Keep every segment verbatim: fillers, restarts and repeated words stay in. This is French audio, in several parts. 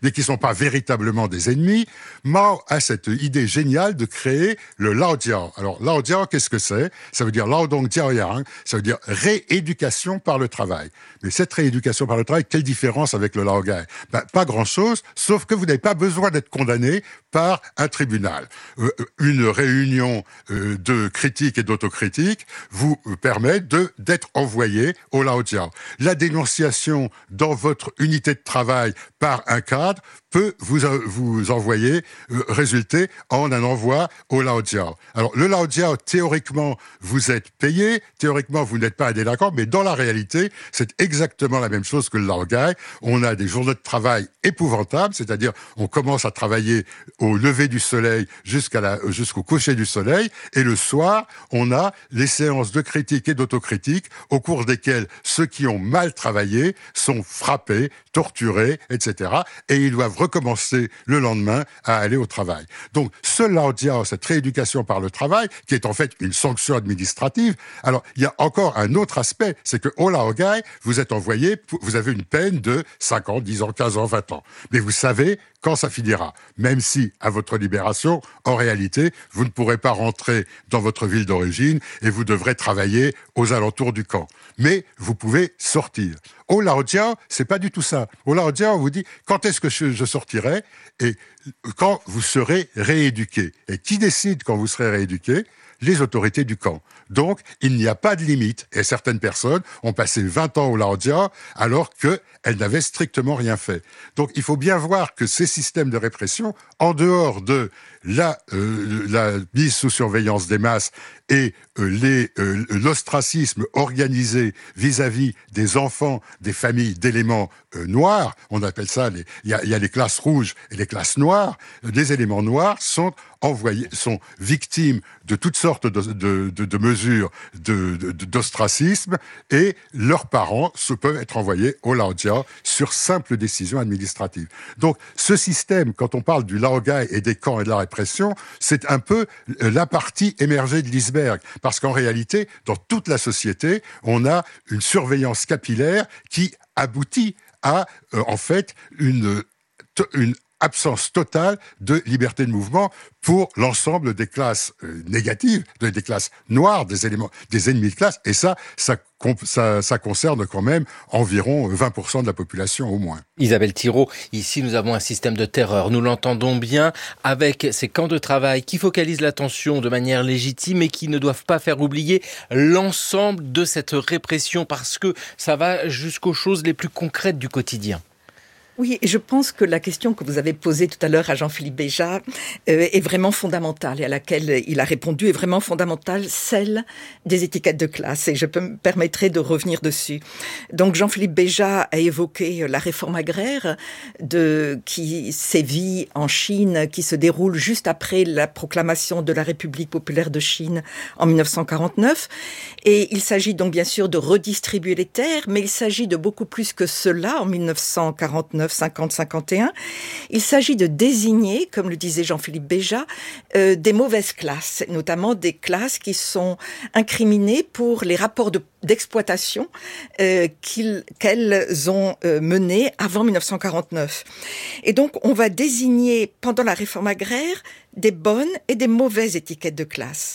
mais qui ne sont pas véritablement des ennemis, Mao a cette idée géniale de créer le Laojiao. Alors, Laojiao, qu'est-ce que c'est? Ça veut dire Laodong Jiaoyang, ça veut dire rééducation par le travail. Mais cette rééducation par le travail, quelle différence avec le Laogai? Ben, pas grand-chose, sauf que vous n'avez pas besoin d'être condamné par un tribunal. Euh, une réunion euh, de critique et d'autocritique vous permet de, d'être envoyé au Laojiao. La dénonciation dans votre unité de travail par un cadre peut vous, vous envoyer, euh, résulter en un envoi au Laojiao. Alors, le Laojiao, théoriquement, vous êtes payé, théoriquement, vous n'êtes pas un délinquant, mais dans la réalité, c'est exactement la même chose que le Laogai. On a des journées de travail épouvantables, c'est-à-dire, on commence à travailler au lever du soleil jusqu'à la, jusqu'au coucher du soleil, et le soir, on a les séances de critique et d'autocritique, au cours desquelles ceux qui ont mal travaillé sont frappés, torturés, et cetera, et ils doivent recommencer le lendemain à aller au travail. Donc, ce Laojiao, cette rééducation par le travail, qui est en fait une sanction administrative, alors, il y a encore un autre aspect, c'est que au Laogai, vous êtes envoyé, vous avez une peine de cinq ans, dix ans, quinze ans, vingt ans. Mais vous savez quand ça finira. Même si, à votre libération, en réalité, vous ne pourrez pas rentrer dans votre ville d'origine et vous devrez travailler aux alentours du camp. Mais vous pouvez sortir. Au Laojiao, c'est pas du tout ça. Au Laojiao, on vous dit quand est-ce que je, je sortirai et quand vous serez rééduqué. Et qui décide quand vous serez rééduqué? Les autorités du camp. Donc, il n'y a pas de limite. Et certaines personnes ont passé vingt ans au Laojiao alors qu'elles n'avaient strictement rien fait. Donc, il faut bien voir que ces systèmes de répression, en dehors de la, euh, la mise sous surveillance des masses et euh, les, euh, l'ostracisme organisé vis-à-vis des enfants, des familles d'éléments euh, noirs, on appelle ça, les, il y a, il y a les classes rouges et les classes noires, les éléments noirs sont envoyés, sont victimes de toutes sortes de, de, de, de mesures de, de, d'ostracisme et leurs parents se peuvent être envoyés au Laojiao sur simple décision administrative. Donc, ce système, quand on parle du Laogai et des camps et de la répression, c'est un peu la partie émergée de l'iceberg. Parce qu'en réalité, dans toute la société, on a une surveillance capillaire qui aboutit à, euh, en fait, une, une absence totale de liberté de mouvement pour l'ensemble des classes euh, négatives, des classes noires, des éléments, des ennemis de classe. Et ça, ça, ça, ça concerne quand même environ vingt pour cent de la population au moins. Isabelle Thiraud, ici nous avons un système de terreur. Nous l'entendons bien avec ces camps de travail qui focalisent l'attention de manière légitime et qui ne doivent pas faire oublier l'ensemble de cette répression parce que ça va jusqu'aux choses les plus concrètes du quotidien. Oui, et je pense que la question que vous avez posée tout à l'heure à Jean-Philippe Béjart euh, est vraiment fondamentale et à laquelle il a répondu est vraiment fondamentale, celle des étiquettes de classe. Et je peux me permettrai de revenir dessus. Donc Jean-Philippe Béjart a évoqué la réforme agraire de, qui sévit en Chine, qui se déroule juste après la proclamation de la République populaire de Chine en dix-neuf cent quarante-neuf. Et il s'agit donc bien sûr de redistribuer les terres, mais il s'agit de beaucoup plus que cela en dix-neuf cent quarante-neuf. cinquante cinquante et un, il s'agit de désigner, comme le disait Jean-Philippe Béjart, euh, des mauvaises classes, notamment des classes qui sont incriminées pour les rapports de, d'exploitation euh, qu'ils, qu'elles ont euh, menés avant dix-neuf cent quarante-neuf. Et donc, on va désigner, pendant la réforme agraire, des bonnes et des mauvaises étiquettes de classe.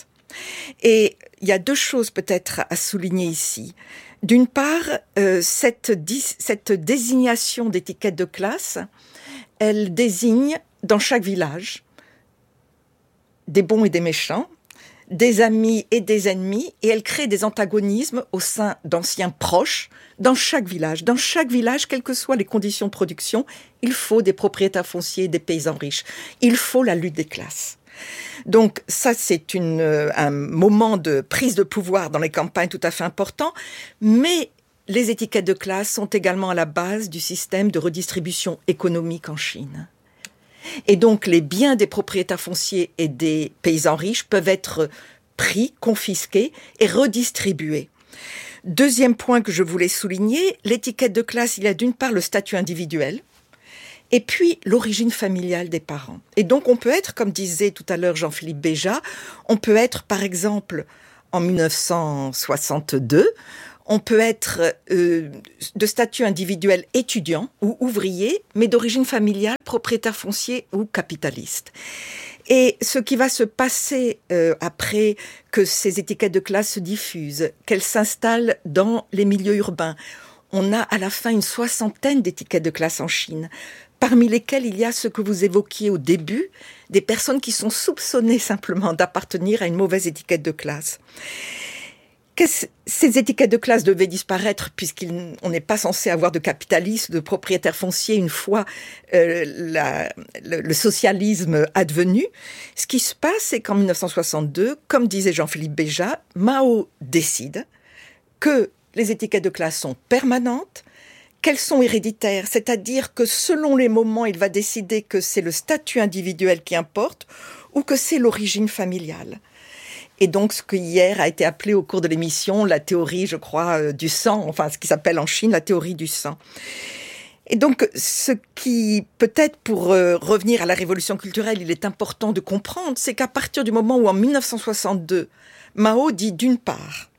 Et il y a deux choses peut-être à souligner ici. D'une part, euh, cette, dis- cette désignation d'étiquette de classe, elle désigne dans chaque village des bons et des méchants, des amis et des ennemis, et elle crée des antagonismes au sein d'anciens proches dans chaque village. Dans chaque village, quelles que soient les conditions de production, il faut des propriétaires fonciers et des paysans riches. Il faut la lutte des classes. Donc ça, c'est une, euh, un moment de prise de pouvoir dans les campagnes tout à fait important, mais les étiquettes de classe sont également à la base du système de redistribution économique en Chine. Et donc les biens des propriétaires fonciers et des paysans riches peuvent être pris, confisqués et redistribués. Deuxième point que je voulais souligner, l'étiquette de classe, il y a d'une part le statut individuel, et puis l'origine familiale des parents. Et donc on peut être, comme disait tout à l'heure Jean-Philippe Béjart, on peut être par exemple en dix-neuf cent soixante-deux, On peut être euh, de statut individuel étudiant ou ouvrier, mais d'origine familiale, propriétaire foncier ou capitaliste. Et ce qui va se passer euh, après que ces étiquettes de classe se diffusent, qu'elles s'installent dans les milieux urbains, on a à la fin une soixantaine d'étiquettes de classe en Chine, parmi lesquelles il y a ce que vous évoquiez au début, des personnes qui sont soupçonnées simplement d'appartenir à une mauvaise étiquette de classe. Ces étiquettes de classe devaient disparaître puisqu'on n'est pas censé avoir de capitalistes, de propriétaires fonciers une fois euh, la, le, le socialisme advenu. Ce qui se passe, c'est qu'en dix-neuf cent soixante-deux, comme disait Jean-Philippe Béjat, Mao décide que les étiquettes de classe sont permanentes, qu'elles sont héréditaires, c'est-à-dire que selon les moments, il va décider que c'est le statut individuel qui importe ou que c'est l'origine familiale. Et donc, ce qui hier a été appelé au cours de l'émission la théorie, je crois, euh, du sang, enfin, ce qui s'appelle en Chine la théorie du sang. Et donc, ce qui, peut-être pour euh, revenir à la révolution culturelle, il est important de comprendre, c'est qu'à partir du moment où, en dix-neuf cent soixante-deux, Mao dit d'une part,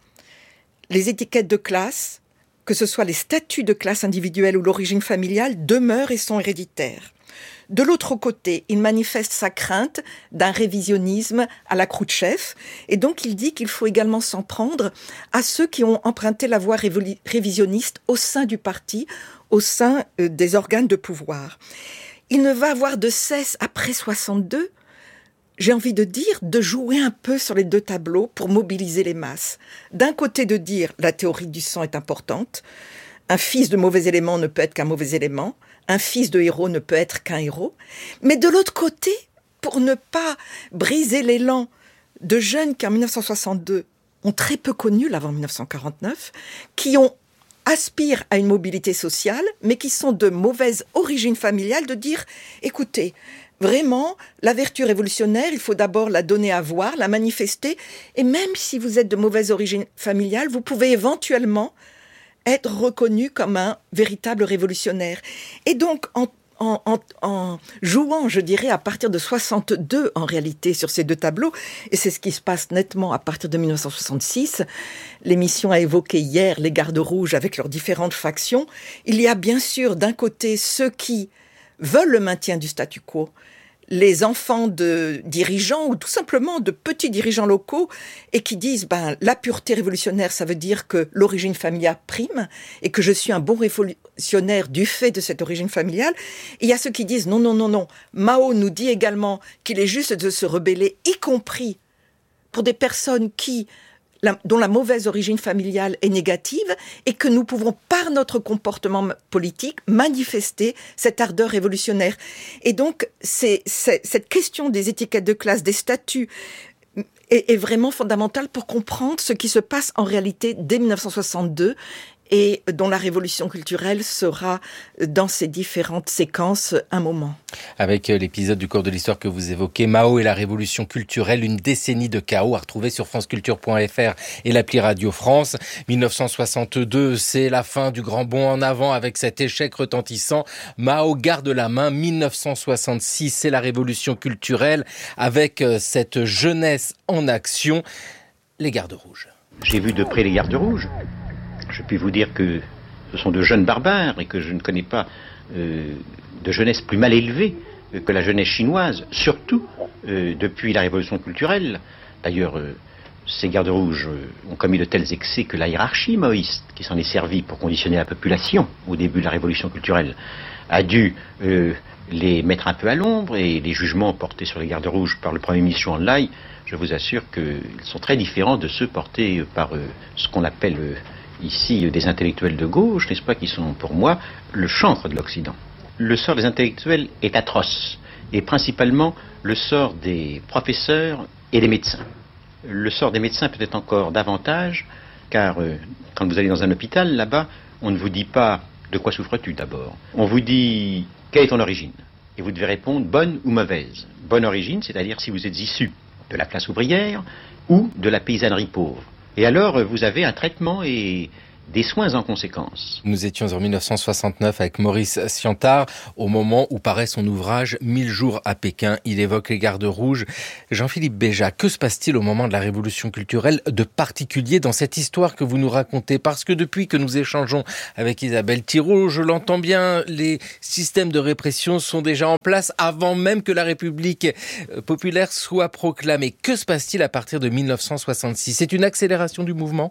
les étiquettes de classe, que ce soit les statuts de classe individuelle ou l'origine familiale, demeurent et sont héréditaires. De l'autre côté, il manifeste sa crainte d'un révisionnisme à la Khrouchtchev, et donc il dit qu'il faut également s'en prendre à ceux qui ont emprunté la voie révoli- révisionniste au sein du parti, au sein euh, des organes de pouvoir. Il ne va avoir de cesse, après soixante-deux, j'ai envie de dire, de jouer un peu sur les deux tableaux pour mobiliser les masses. D'un côté, de dire la théorie du sang est importante, un fils de mauvais élément ne peut être qu'un mauvais élément, un fils de héros ne peut être qu'un héros. Mais de l'autre côté, pour ne pas briser l'élan de jeunes qui, en dix-neuf cent soixante-deux, ont très peu connu l'avant dix-neuf cent quarante-neuf, qui ont aspirent à une mobilité sociale, mais qui sont de mauvaise origine familiale, de dire, écoutez, vraiment, la vertu révolutionnaire, il faut d'abord la donner à voir, la manifester, et même si vous êtes de mauvaise origine familiale, vous pouvez éventuellement être reconnu comme un véritable révolutionnaire. Et donc, en, en, en, en jouant, je dirais, à partir de soixante-deux, en réalité, sur ces deux tableaux, et c'est ce qui se passe nettement à partir de dix-neuf cent soixante-six, l'émission a évoqué hier les gardes rouges avec leurs différentes factions. Il y a bien sûr, d'un côté, ceux qui veulent le maintien du statu quo, les enfants de dirigeants ou tout simplement de petits dirigeants locaux et qui disent ben, la pureté révolutionnaire, ça veut dire que l'origine familiale prime et que je suis un bon révolutionnaire du fait de cette origine familiale. Et il y a ceux qui disent non, non, non, non. Mao nous dit également qu'il est juste de se rebeller, y compris pour des personnes qui... La, dont la mauvaise origine familiale est négative et que nous pouvons, par notre comportement politique, manifester cette ardeur révolutionnaire. Et donc, c'est, c'est, cette question des étiquettes de classe, des statuts, est, est vraiment fondamentale pour comprendre ce qui se passe en réalité dès dix-neuf cent soixante-deux et dont la révolution culturelle sera, dans ses différentes séquences, un moment. Avec l'épisode du cours de l'histoire que vous évoquez, Mao et la révolution culturelle, une décennie de chaos, à retrouver sur franceculture point f r et l'appli Radio France. dix-neuf cent soixante-deux, c'est la fin du grand bond en avant avec cet échec retentissant. Mao garde la main. dix-neuf cent soixante-six, c'est la révolution culturelle avec cette jeunesse en action, les gardes rouges. J'ai vu de près les gardes rouges. Je puis vous dire que ce sont de jeunes barbares et que je ne connais pas euh, de jeunesse plus mal élevée que la jeunesse chinoise, surtout euh, depuis la révolution culturelle. D'ailleurs, euh, ces gardes rouges euh, ont commis de tels excès que la hiérarchie maoïste, qui s'en est servie pour conditionner la population au début de la révolution culturelle, a dû euh, les mettre un peu à l'ombre, et les jugements portés sur les gardes rouges par le premier ministre Zhou Enlai, je vous assure qu'ils sont très différents de ceux portés par euh, ce qu'on appelle... Euh, ici des intellectuels de gauche, n'est-ce pas, qui sont pour moi le chantre de l'Occident. Le sort des intellectuels est atroce, et principalement le sort des professeurs et des médecins. Le sort des médecins peut être encore davantage, car euh, quand vous allez dans un hôpital, là-bas, on ne vous dit pas de quoi souffres-tu d'abord. On vous dit quelle est ton origine, et vous devez répondre bonne ou mauvaise. Bonne origine, c'est-à-dire si vous êtes issu de la classe ouvrière ou de la paysannerie pauvre. Et alors, vous avez un traitement et, des soins en conséquence. Nous étions en mille neuf cent soixante-neuf avec Maurice Siantard, au moment où paraît son ouvrage « Mille jours à Pékin ». Il évoque les gardes rouges. Jean-Philippe Béjat, que se passe-t-il au moment de la révolution culturelle de particulier dans cette histoire que vous nous racontez? Parce que depuis que nous échangeons avec Isabelle Thirault, je l'entends bien, les systèmes de répression sont déjà en place avant même que la République populaire soit proclamée. Que se passe-t-il à partir de mille neuf cent soixante-six? C'est une accélération du mouvement?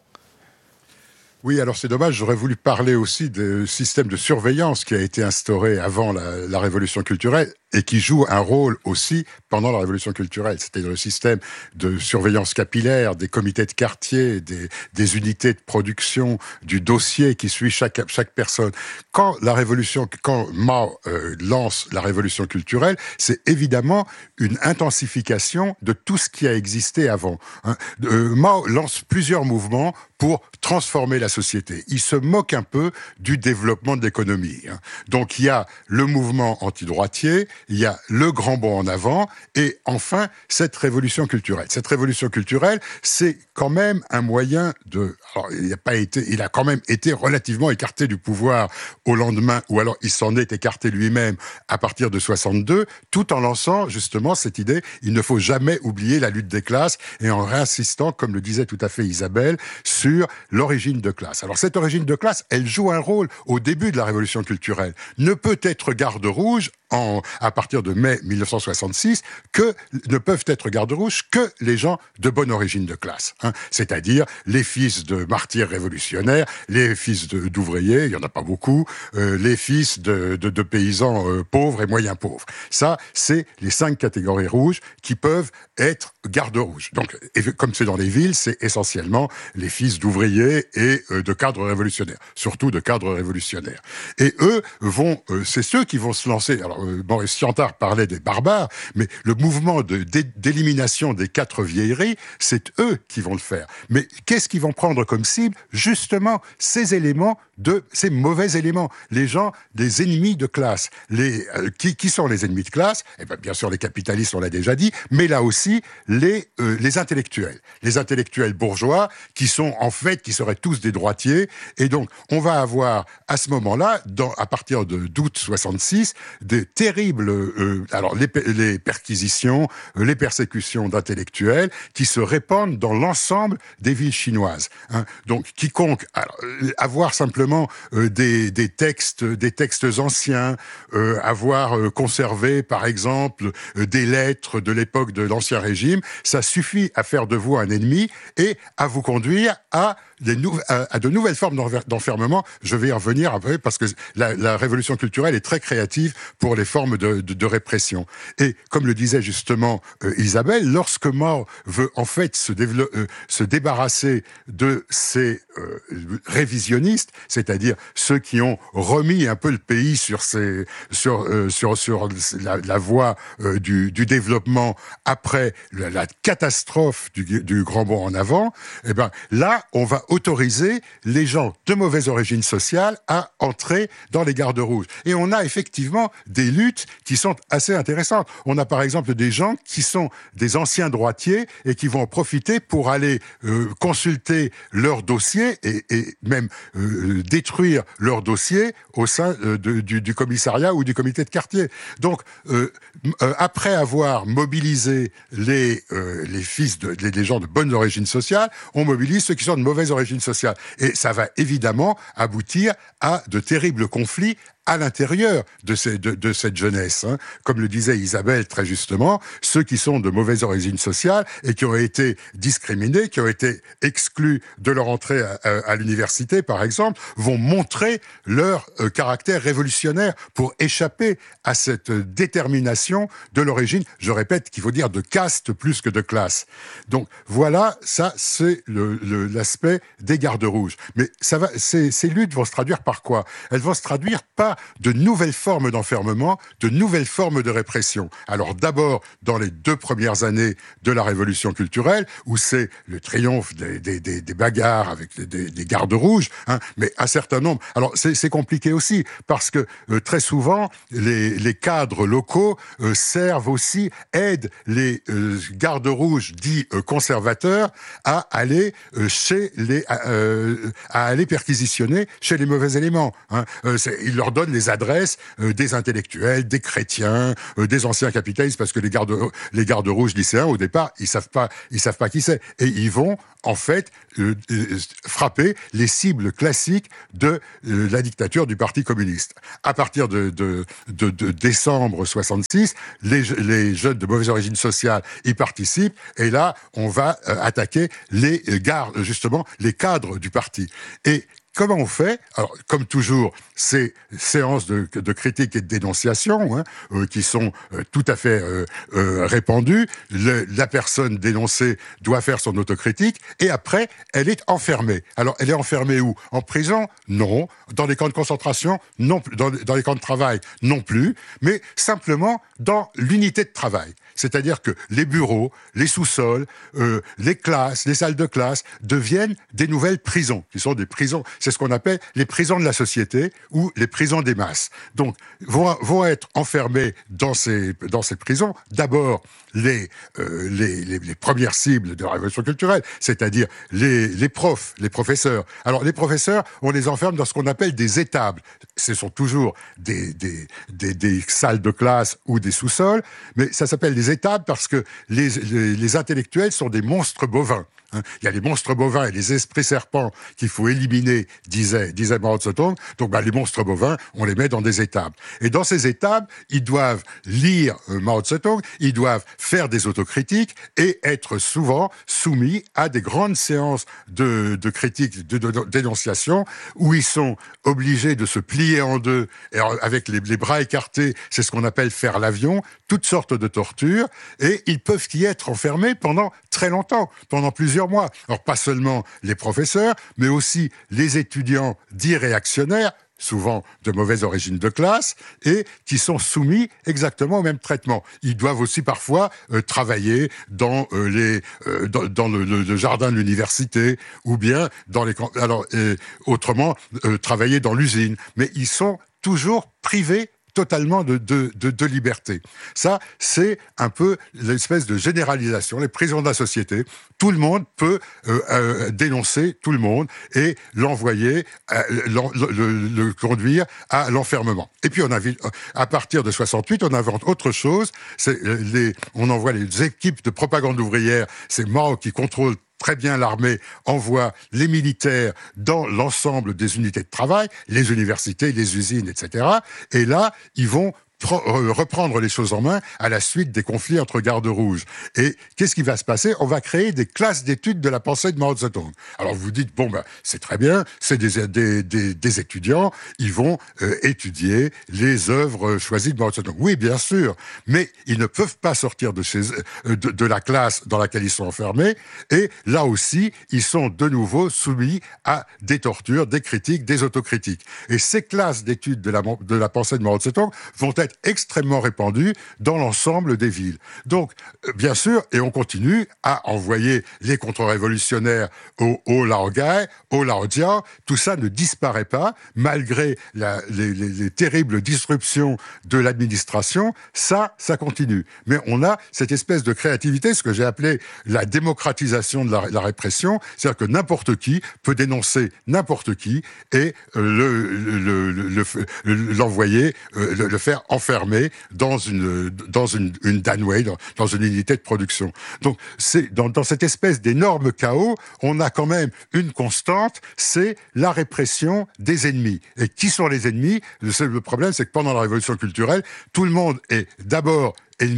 Oui, alors c'est dommage, j'aurais voulu parler aussi du système de surveillance qui a été instauré avant la, la Révolution culturelle et qui joue un rôle aussi pendant la Révolution culturelle. C'était le système de surveillance capillaire, des comités de quartier, des, des unités de production, du dossier qui suit chaque, chaque personne. Quand la Révolution, quand Mao euh, lance la Révolution culturelle, c'est évidemment une intensification de tout ce qui a existé avant. Hein. Euh, Mao lance plusieurs mouvements pour transformer la société. Il se moque un peu du développement de l'économie. Hein. Donc il y a le mouvement antidroitier, il y a le grand bond en avant, et enfin cette révolution culturelle. Cette révolution culturelle, c'est quand même un moyen de... Alors, il a pas été, il a quand même été relativement écarté du pouvoir au lendemain, ou alors il s'en est écarté lui-même à partir de soixante-deux, tout en lançant justement cette idée, il ne faut jamais oublier la lutte des classes, et en réinsistant, comme le disait tout à fait Isabelle, sur l'origine de classe. Alors cette origine de classe, elle joue un rôle au début de la révolution culturelle. Ne peut être garde rouge en, à partir de mai mille neuf cent soixante-six, que ne peuvent être garde rouges que les gens de bonne origine de classe, hein, c'est-à-dire les fils de martyrs révolutionnaires, les fils de, d'ouvriers, il y en a pas beaucoup, euh, les fils de, de, de paysans euh, pauvres et moyens pauvres. Ça, c'est les cinq catégories rouges qui peuvent être garde rouges. Donc, et comme c'est dans les villes, c'est essentiellement les fils d'ouvriers et euh, de cadres révolutionnaires, surtout de cadres révolutionnaires. Et eux vont, euh, c'est ceux qui vont se lancer. Alors, euh, Maurice Siantard parlait des barbares, mais le mouvement de, d'é, d'élimination des quatre vieilleries, c'est eux qui vont le faire. Mais qu'est-ce qu'ils vont prendre comme cible? Justement, ces éléments de ces mauvais éléments, les gens des ennemis de classe. Les euh, qui, qui sont les ennemis de classe? Eh ben, bien sûr, les capitalistes, on l'a déjà dit, mais là aussi les euh, les intellectuels, les intellectuels bourgeois qui sont en fait qui seraient tous des droitiers. Et donc, on va avoir à ce moment-là, dans, à partir de d'août soixante-six, des terribles, euh, alors les, les perquisitions, euh, les persécutions d'intellectuels qui se répandent dans l'ensemble des villes chinoises. Hein. Donc, quiconque alors, avoir simplement euh, des, des textes, des textes anciens, euh, avoir euh, conservé, par exemple, euh, des lettres de l'époque de l'Ancien Régime, ça suffit à faire de vous un ennemi et à vous conduire à Des nou- à, à de nouvelles formes d'enfermement. Je vais y revenir après parce que la, la révolution culturelle est très créative pour les formes de, de, de répression. Et comme le disait justement euh, Isabelle, lorsque Mao veut en fait se, dévelop- euh, se débarrasser de ces euh, révisionnistes, c'est-à-dire ceux qui ont remis un peu le pays sur, ses, sur, euh, sur, sur la, la voie euh, du, du développement après la, la catastrophe du, du grand bond en avant, eh ben là, on va autoriser les gens de mauvaise origine sociale à entrer dans les gardes rouges. Et on a effectivement des luttes qui sont assez intéressantes. On a par exemple des gens qui sont des anciens droitiers et qui vont en profiter pour aller euh, consulter leur dossier et, et même euh, détruire leur dossier au sein euh, de, du, du commissariat ou du comité de quartier. Donc, euh, euh, après avoir mobilisé les, euh, les fils de, les, les gens de bonne origine sociale, on mobilise ceux qui sont de mauvaise origine sociale. Et ça va évidemment aboutir à de terribles conflits à l'intérieur de, ces, de, de cette jeunesse. Hein. Comme le disait Isabelle très justement, ceux qui sont de mauvaise origine sociale et qui ont été discriminés, qui ont été exclus de leur entrée à, à, à l'université, par exemple, vont montrer leur euh, caractère révolutionnaire pour échapper à cette détermination de l'origine, je répète qu'il faut dire de caste plus que de classe. Donc voilà, ça c'est le, le, l'aspect des gardes rouges. Mais ça va, ces, ces luttes vont se traduire par quoi? Elles vont se traduire par de nouvelles formes d'enfermement, de nouvelles formes de répression. Alors d'abord, dans les deux premières années de la révolution culturelle, où c'est le triomphe des, des, des, des bagarres avec des, des gardes rouges, hein, mais un certain nombre... Alors c'est, c'est compliqué aussi, parce que euh, très souvent, les, les cadres locaux euh, servent aussi, aident les euh, gardes rouges dits euh, conservateurs à aller euh, chez les... Euh, à aller perquisitionner chez les mauvais éléments. Hein. Euh, ils leur donnent les adresses euh, des intellectuels, des chrétiens, euh, des anciens capitalistes, parce que les gardes, les gardes rouges lycéens, au départ, ils savent pas, ils savent pas qui c'est. Et ils vont, en fait, euh, euh, frapper les cibles classiques de euh, la dictature du Parti communiste. À partir de, de, de, de décembre soixante-six, les, les jeunes de mauvaise origine sociale y participent, et là, on va euh, attaquer les gardes, justement, les cadres du parti. Et comment on fait? Alors, comme toujours, ces séances de, de critique et de dénonciation, hein, euh, qui sont euh, tout à fait euh, euh, répandues. Le, la personne dénoncée doit faire son autocritique, et après, elle est enfermée. Alors, elle est enfermée où? En prison? Non. Dans les camps de concentration? Non. Dans, dans les camps de travail? Non plus. Mais simplement dans l'unité de travail. C'est-à-dire que les bureaux, les sous-sols, euh, les classes, les salles de classe deviennent des nouvelles prisons, qui sont des prisons, c'est ce qu'on appelle les prisons de la société ou les prisons des masses. Donc, vont, vont être enfermés dans ces, dans ces prisons, d'abord les, euh, les, les, les premières cibles de la révolution culturelle, c'est-à-dire les, les profs, les professeurs. Alors, les professeurs, on les enferme dans ce qu'on appelle des étables. Ce sont toujours des, des, des, des salles de classe ou des sous-sols, mais ça s'appelle des étables parce que les, les, les intellectuels sont des monstres bovins. Hein. Il y a les monstres bovins et les esprits serpents qu'il faut éliminer, disait, disait Mao Tse-tung. Donc bah, les monstres bovins, on les met dans des étables. Et dans ces étables, ils doivent lire euh, Mao Tse-tung, ils doivent faire des autocritiques et être souvent soumis à des grandes séances de, de critiques, de, de, de dénonciation, où ils sont obligés de se plier en deux, et avec les, les bras écartés, c'est ce qu'on appelle faire l'avion, toutes sortes de tortures, et ils peuvent y être enfermés pendant très longtemps, pendant plusieurs mois. Alors pas seulement les professeurs, mais aussi les étudiants dits réactionnaires, souvent de mauvaise origine de classe, et qui sont soumis exactement au même traitement. Ils doivent aussi parfois euh, travailler dans euh, les euh, dans, dans le, le, le jardin de l'université, ou bien dans les alors euh, autrement euh, travailler dans l'usine. Mais ils sont toujours privés totalement de, de, de, de liberté. Ça, c'est un peu l'espèce de généralisation, les prisons de la société. Tout le monde peut euh, euh, dénoncer tout le monde et l'envoyer, euh, le, le, le conduire à l'enfermement. Et puis, on a, à partir de soixante-huit, on invente autre chose. C'est les, on envoie les équipes de propagande ouvrière. C'est Mao qui contrôle très bien l'armée, envoie les militaires dans l'ensemble des unités de travail, les universités, les usines, et cetera. Et là, ils vont reprendre les choses en main à la suite des conflits entre gardes rouges. Et qu'est-ce qui va se passer? On va créer des classes d'études de la pensée de Mao Tse-tung. Alors vous dites, bon, ben, c'est très bien, c'est des, des, des, des étudiants, ils vont euh, étudier les œuvres choisies de Mao Tse-tung. Oui, bien sûr, mais ils ne peuvent pas sortir de, chez, de, de la classe dans laquelle ils sont enfermés, et là aussi, ils sont de nouveau soumis à des tortures, des critiques, des autocritiques. Et ces classes d'études de la, de la pensée de Mao Tse-tung vont être extrêmement répandu dans l'ensemble des villes. Donc, bien sûr, et on continue à envoyer les contre-révolutionnaires au, au Laogai, au Laojiao. Tout ça ne disparaît pas, malgré la, les, les, les terribles disruptions de l'administration. Ça, ça continue. Mais on a cette espèce de créativité, ce que j'ai appelé la démocratisation de la, la répression, c'est-à-dire que n'importe qui peut dénoncer n'importe qui et euh, le, le, le, le, l'envoyer, euh, le, le faire enfermé dans une dans une, une Danway, dans, dans une unité de production. Donc c'est dans, dans cette espèce d'énorme chaos, on a quand même une constante, c'est la répression des ennemis. Et qui sont les ennemis? Le, le problème, c'est que pendant la révolution culturelle, tout le monde est d'abord ennemi,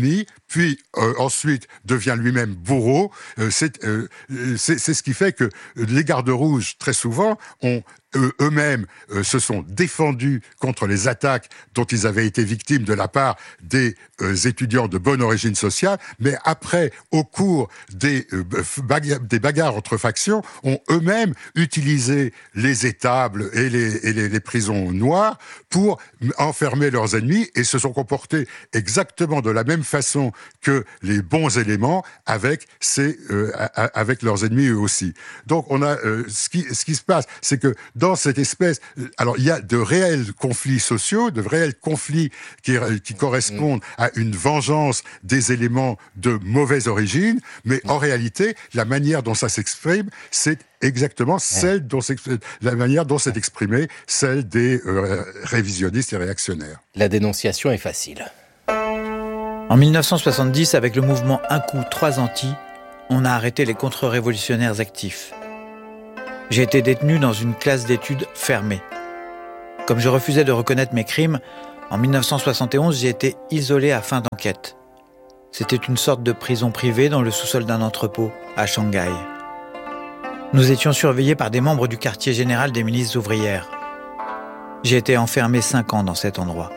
puis euh, ensuite devient lui-même bourreau. Euh, c'est, euh, c'est, c'est ce qui fait que les gardes rouges, très souvent, ont Eux, eux-mêmes euh, se sont défendus contre les attaques dont ils avaient été victimes de la part des euh, étudiants de bonne origine sociale, mais après, au cours des, euh, bagarres, des bagarres entre factions, ont eux-mêmes utilisé les étables et les, et les, les prisons noires pour enfermer leurs ennemis et se sont comportés exactement de la même façon que les bons éléments avec, ces, euh, avec leurs ennemis eux aussi. Donc, on a, euh, ce, qui, ce qui se passe, c'est que dans cette espèce... Alors, il y a de réels conflits sociaux, de réels conflits qui, qui correspondent à une vengeance des éléments de mauvaise origine, mais en réalité, la manière dont ça s'exprime, c'est exactement celle dont la manière dont c'est exprimé, celle des euh, révisionnistes et réactionnaires. La dénonciation est facile. En mille neuf cent soixante-dix, avec le mouvement Un coup, trois anti, on a arrêté les contre-révolutionnaires actifs. J'ai été détenu dans une classe d'études fermée. Comme je refusais de reconnaître mes crimes, en mille neuf cent soixante et onze, j'ai été isolé à fin d'enquête. C'était une sorte de prison privée dans le sous-sol d'un entrepôt, à Shanghai. Nous étions surveillés par des membres du quartier général des milices ouvrières. J'ai été enfermé cinq ans dans cet endroit.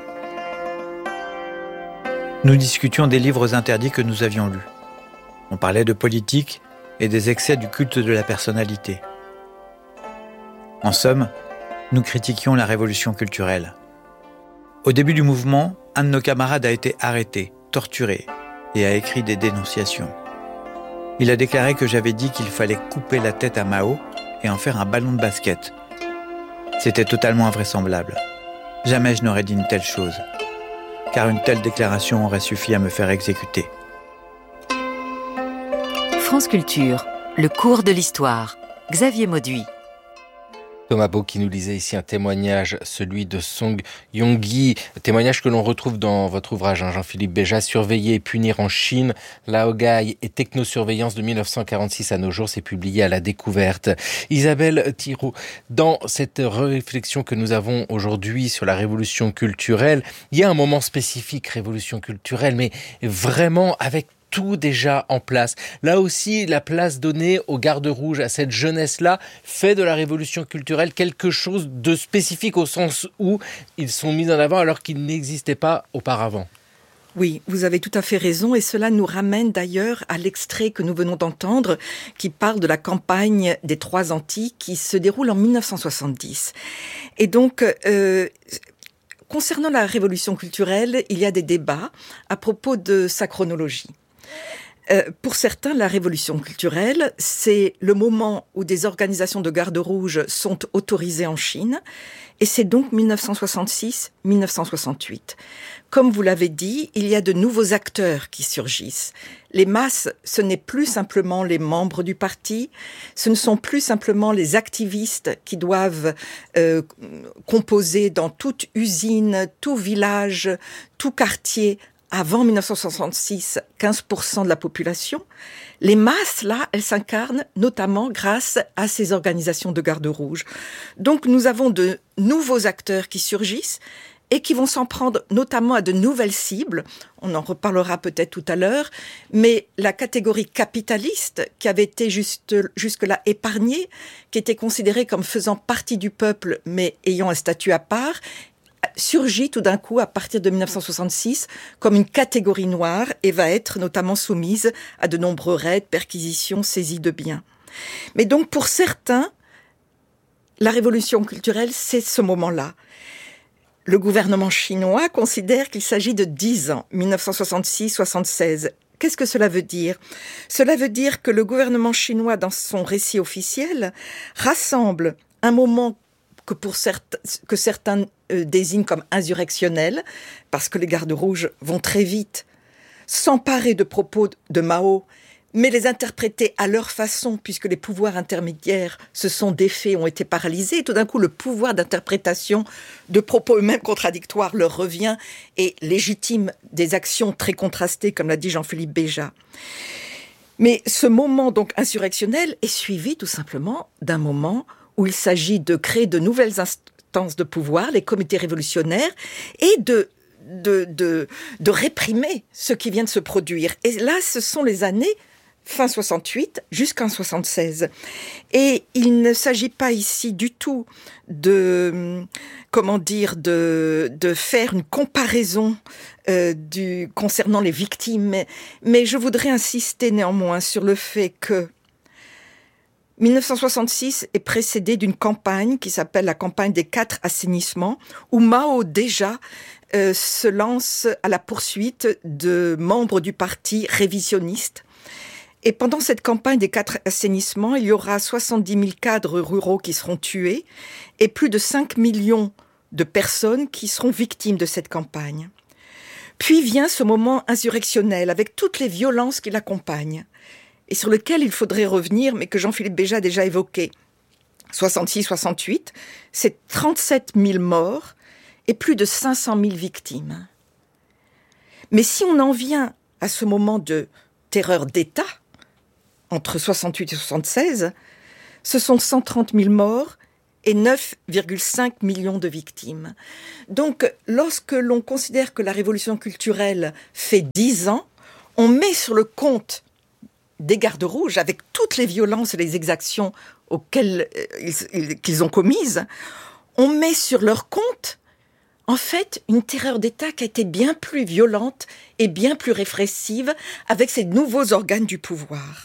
Nous discutions des livres interdits que nous avions lus. On parlait de politique et des excès du culte de la personnalité. En somme, nous critiquions la révolution culturelle. Au début du mouvement, un de nos camarades a été arrêté, torturé et a écrit des dénonciations. Il a déclaré que j'avais dit qu'il fallait couper la tête à Mao et en faire un ballon de basket. C'était totalement invraisemblable. Jamais je n'aurais dit une telle chose, car une telle déclaration aurait suffi à me faire exécuter. France Culture, le cours de l'histoire. Xavier Mauduit. Thomas Beau qui nous lisait ici un témoignage, celui de Song Yong-gi, témoignage que l'on retrouve dans votre ouvrage, hein, Jean-Philippe Béjat, Surveiller et punir en Chine, Laogai et technosurveillance de mille neuf cent quarante-six à nos jours, c'est publié à La Découverte. Isabelle Thiraud, dans cette réflexion que nous avons aujourd'hui sur la révolution culturelle, il y a un moment spécifique, révolution culturelle, mais vraiment avec tout déjà en place. Là aussi, la place donnée aux gardes rouges, à cette jeunesse-là, fait de la révolution culturelle quelque chose de spécifique au sens où ils sont mis en avant alors qu'ils n'existaient pas auparavant. Oui, vous avez tout à fait raison et cela nous ramène d'ailleurs à l'extrait que nous venons d'entendre qui parle de la campagne des Trois Antilles qui se déroule en mille neuf cent soixante-dix. Et donc... Euh, concernant la révolution culturelle, il y a des débats à propos de sa chronologie. Euh, pour certains, la révolution culturelle, c'est le moment où des organisations de gardes rouges sont autorisées en Chine, et c'est donc mille neuf cent soixante-six mille neuf cent soixante-huit. Comme vous l'avez dit, il y a de nouveaux acteurs qui surgissent. Les masses, ce n'est plus simplement les membres du parti, ce ne sont plus simplement les activistes qui doivent euh, composer dans toute usine, tout village, tout quartier. Avant mille neuf cent soixante-six, quinze pour cent de la population. Les masses, là, elles s'incarnent notamment grâce à ces organisations de gardes rouges. Donc nous avons de nouveaux acteurs qui surgissent et qui vont s'en prendre notamment à de nouvelles cibles. On en reparlera peut-être tout à l'heure. Mais la catégorie capitaliste, qui avait été juste, jusque-là épargnée, qui était considérée comme faisant partie du peuple mais ayant un statut à part, surgit tout d'un coup à partir de mille neuf cent soixante-six comme une catégorie noire et va être notamment soumise à de nombreux raids, perquisitions, saisies de biens. Mais donc pour certains, la révolution culturelle, c'est ce moment-là. Le gouvernement chinois considère qu'il s'agit de dix ans, mille neuf cent soixante-six soixante-seize. Qu'est-ce que cela veut dire ? Cela veut dire que le gouvernement chinois, dans son récit officiel, rassemble un moment que, pour certains, que certains euh, désignent comme insurrectionnel, parce que les gardes rouges vont très vite s'emparer de propos de Mao, mais les interpréter à leur façon, puisque les pouvoirs intermédiaires se sont défaits, ont été paralysés, et tout d'un coup, le pouvoir d'interprétation de propos eux-mêmes contradictoires leur revient et légitime des actions très contrastées, comme l'a dit Jean-Philippe Béjat. Mais ce moment donc insurrectionnel est suivi tout simplement d'un moment où il s'agit de créer de nouvelles instances de pouvoir, les comités révolutionnaires, et de de, de, de réprimer ce qui vient de se produire. Et là, ce sont les années fin soixante-huit jusqu'en soixante-seize. Et il ne s'agit pas ici du tout de, comment dire, de, de faire une comparaison euh, du, concernant les victimes. Mais, mais je voudrais insister néanmoins sur le fait que mille neuf cent soixante-six est précédé d'une campagne qui s'appelle la campagne des quatre assainissements, où Mao déjà euh, se lance à la poursuite de membres du parti révisionniste. Et pendant cette campagne des quatre assainissements, il y aura soixante-dix mille cadres ruraux qui seront tués et plus de cinq millions de personnes qui seront victimes de cette campagne. Puis vient ce moment insurrectionnel avec toutes les violences qui l'accompagnent et sur lequel il faudrait revenir, mais que Jean-Philippe Béja a déjà évoqué. soixante-six soixante-huit, c'est trente-sept mille morts et plus de cinq cent mille victimes. Mais si on en vient à ce moment de terreur d'État, entre soixante-huit et soixante-seize, ce sont cent trente mille morts et neuf virgule cinq millions de victimes. Donc, lorsque l'on considère que la révolution culturelle fait dix ans, on met sur le compte des gardes rouges, avec toutes les violences et les exactions auxquelles ils, qu'ils ont commises, on met sur leur compte, en fait, une terreur d'État qui a été bien plus violente et bien plus répressive avec ces nouveaux organes du pouvoir.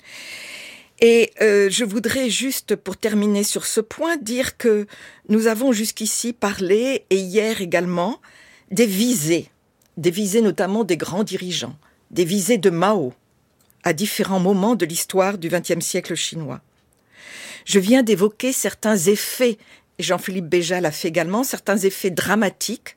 Et euh, je voudrais juste, pour terminer sur ce point, dire que nous avons jusqu'ici parlé, et hier également, des visées, des visées notamment des grands dirigeants, des visées de Mao, à différents moments de l'histoire du vingtième siècle chinois. Je viens d'évoquer certains effets, et Jean-Philippe Béja l'a fait également, certains effets dramatiques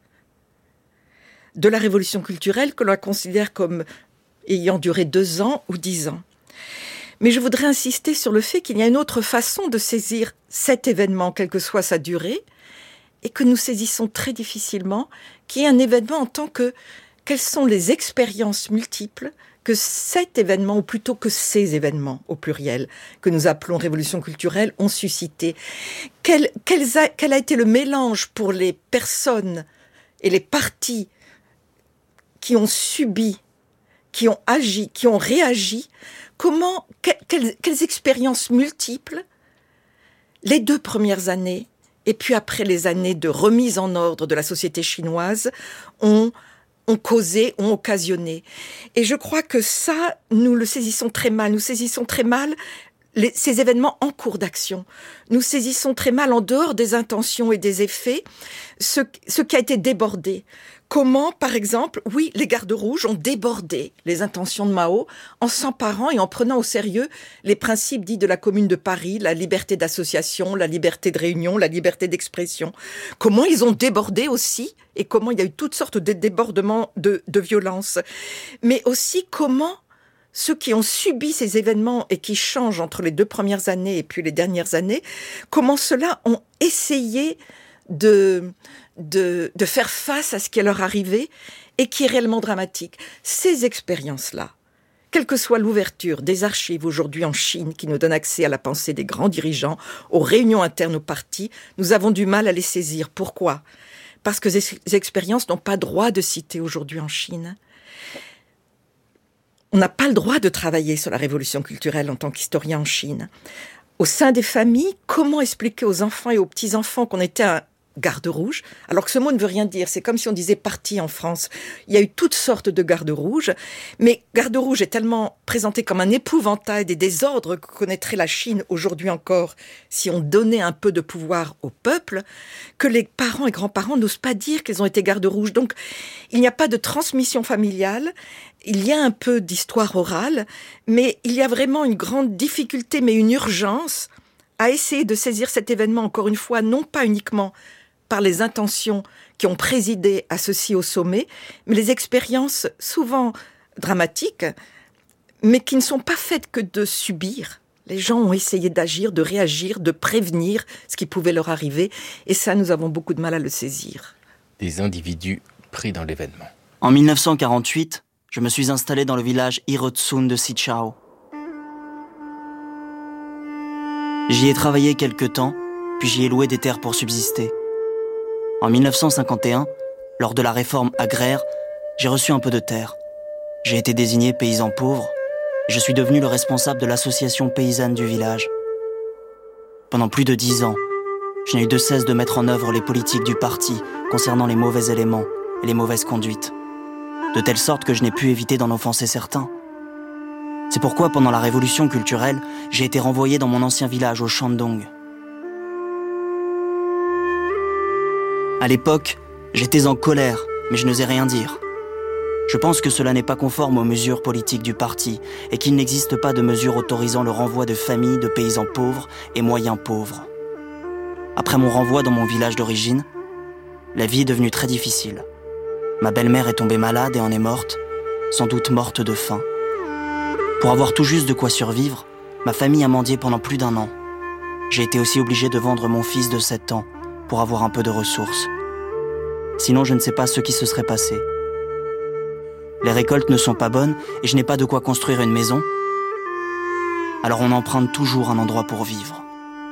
de la révolution culturelle que l'on considère comme ayant duré deux ans ou dix ans. Mais je voudrais insister sur le fait qu'il y a une autre façon de saisir cet événement, quelle que soit sa durée, et que nous saisissons très difficilement, qui est un événement en tant que quelles sont les expériences multiples que cet événement, ou plutôt que ces événements, au pluriel, que nous appelons révolution culturelle, ont suscité. Quel, quel, a, quel a été le mélange pour les personnes et les partis qui ont subi, qui ont agi, qui ont réagi? Comment, que, quelles, quelles expériences multiples, les deux premières années, et puis après les années de remise en ordre de la société chinoise, ont, ont causé, ont occasionné. Et je crois que ça, nous le saisissons très mal. Nous saisissons très mal les, ces événements en cours d'action. Nous saisissons très mal, en dehors des intentions et des effets, ce, ce qui a été débordé. Comment, par exemple, oui, les gardes rouges ont débordé les intentions de Mao en s'emparant et en prenant au sérieux les principes dits de la Commune de Paris, la liberté d'association, la liberté de réunion, la liberté d'expression. Comment ils ont débordé aussi, et comment il y a eu toutes sortes de débordements de, de violence. Mais aussi comment ceux qui ont subi ces événements et qui changent entre les deux premières années et puis les dernières années, comment ceux-là ont essayé de... De, de faire face à ce qui leur arrivait et qui est réellement dramatique. Ces expériences-là, quelle que soit l'ouverture des archives aujourd'hui en Chine qui nous donne accès à la pensée des grands dirigeants, aux réunions internes au parti, nous avons du mal à les saisir. Pourquoi ? Parce que ces expériences n'ont pas droit de citer aujourd'hui en Chine. On n'a pas le droit de travailler sur la révolution culturelle en tant qu'historien en Chine. Au sein des familles, comment expliquer aux enfants et aux petits-enfants qu'on était un garde rouge, alors que ce mot ne veut rien dire, c'est comme si on disait parti en France. Il y a eu toutes sortes de gardes rouges, mais garde rouge est tellement présenté comme un épouvantail des désordres que connaîtrait la Chine aujourd'hui encore si on donnait un peu de pouvoir au peuple, que les parents et grands-parents n'osent pas dire qu'ils ont été gardes rouges. Donc, il n'y a pas de transmission familiale, il y a un peu d'histoire orale, mais il y a vraiment une grande difficulté, mais une urgence à essayer de saisir cet événement, encore une fois, non pas uniquement par les intentions qui ont présidé à ceci au sommet, mais les expériences souvent dramatiques, mais qui ne sont pas faites que de subir. Les gens ont essayé d'agir, de réagir, de prévenir ce qui pouvait leur arriver, et ça, nous avons beaucoup de mal à le saisir. Des individus pris dans l'événement. En mille neuf cent quarante-huit, je me suis installé dans le village Hirotsun de Sichao. J'y ai travaillé quelque temps, puis j'y ai loué des terres pour subsister. En mille neuf cent cinquante et un, Lors de la réforme agraire, j'ai reçu un peu de terre. J'ai été désigné paysan pauvre et je suis devenu le responsable de l'association paysanne du village. Pendant plus de dix ans, je n'ai eu de cesse de mettre en œuvre les politiques du parti concernant les mauvais éléments et les mauvaises conduites, de telle sorte que je n'ai pu éviter d'en offenser certains. C'est pourquoi, pendant la révolution culturelle, j'ai été renvoyé dans mon ancien village au Shandong. À l'époque, j'étais en colère, mais je n'osais rien dire. Je pense que cela n'est pas conforme aux mesures politiques du parti et qu'il n'existe pas de mesures autorisant le renvoi de familles de paysans pauvres et moyens pauvres. Après mon renvoi dans mon village d'origine, la vie est devenue très difficile. Ma belle-mère est tombée malade et en est morte, sans doute morte de faim. Pour avoir tout juste de quoi survivre, ma famille a mendié pendant plus d'un an. J'ai été aussi obligé de vendre mon fils de sept ans pour avoir un peu de ressources. Sinon, je ne sais pas ce qui se serait passé. Les récoltes ne sont pas bonnes et je n'ai pas de quoi construire une maison. Alors on emprunte toujours un endroit pour vivre.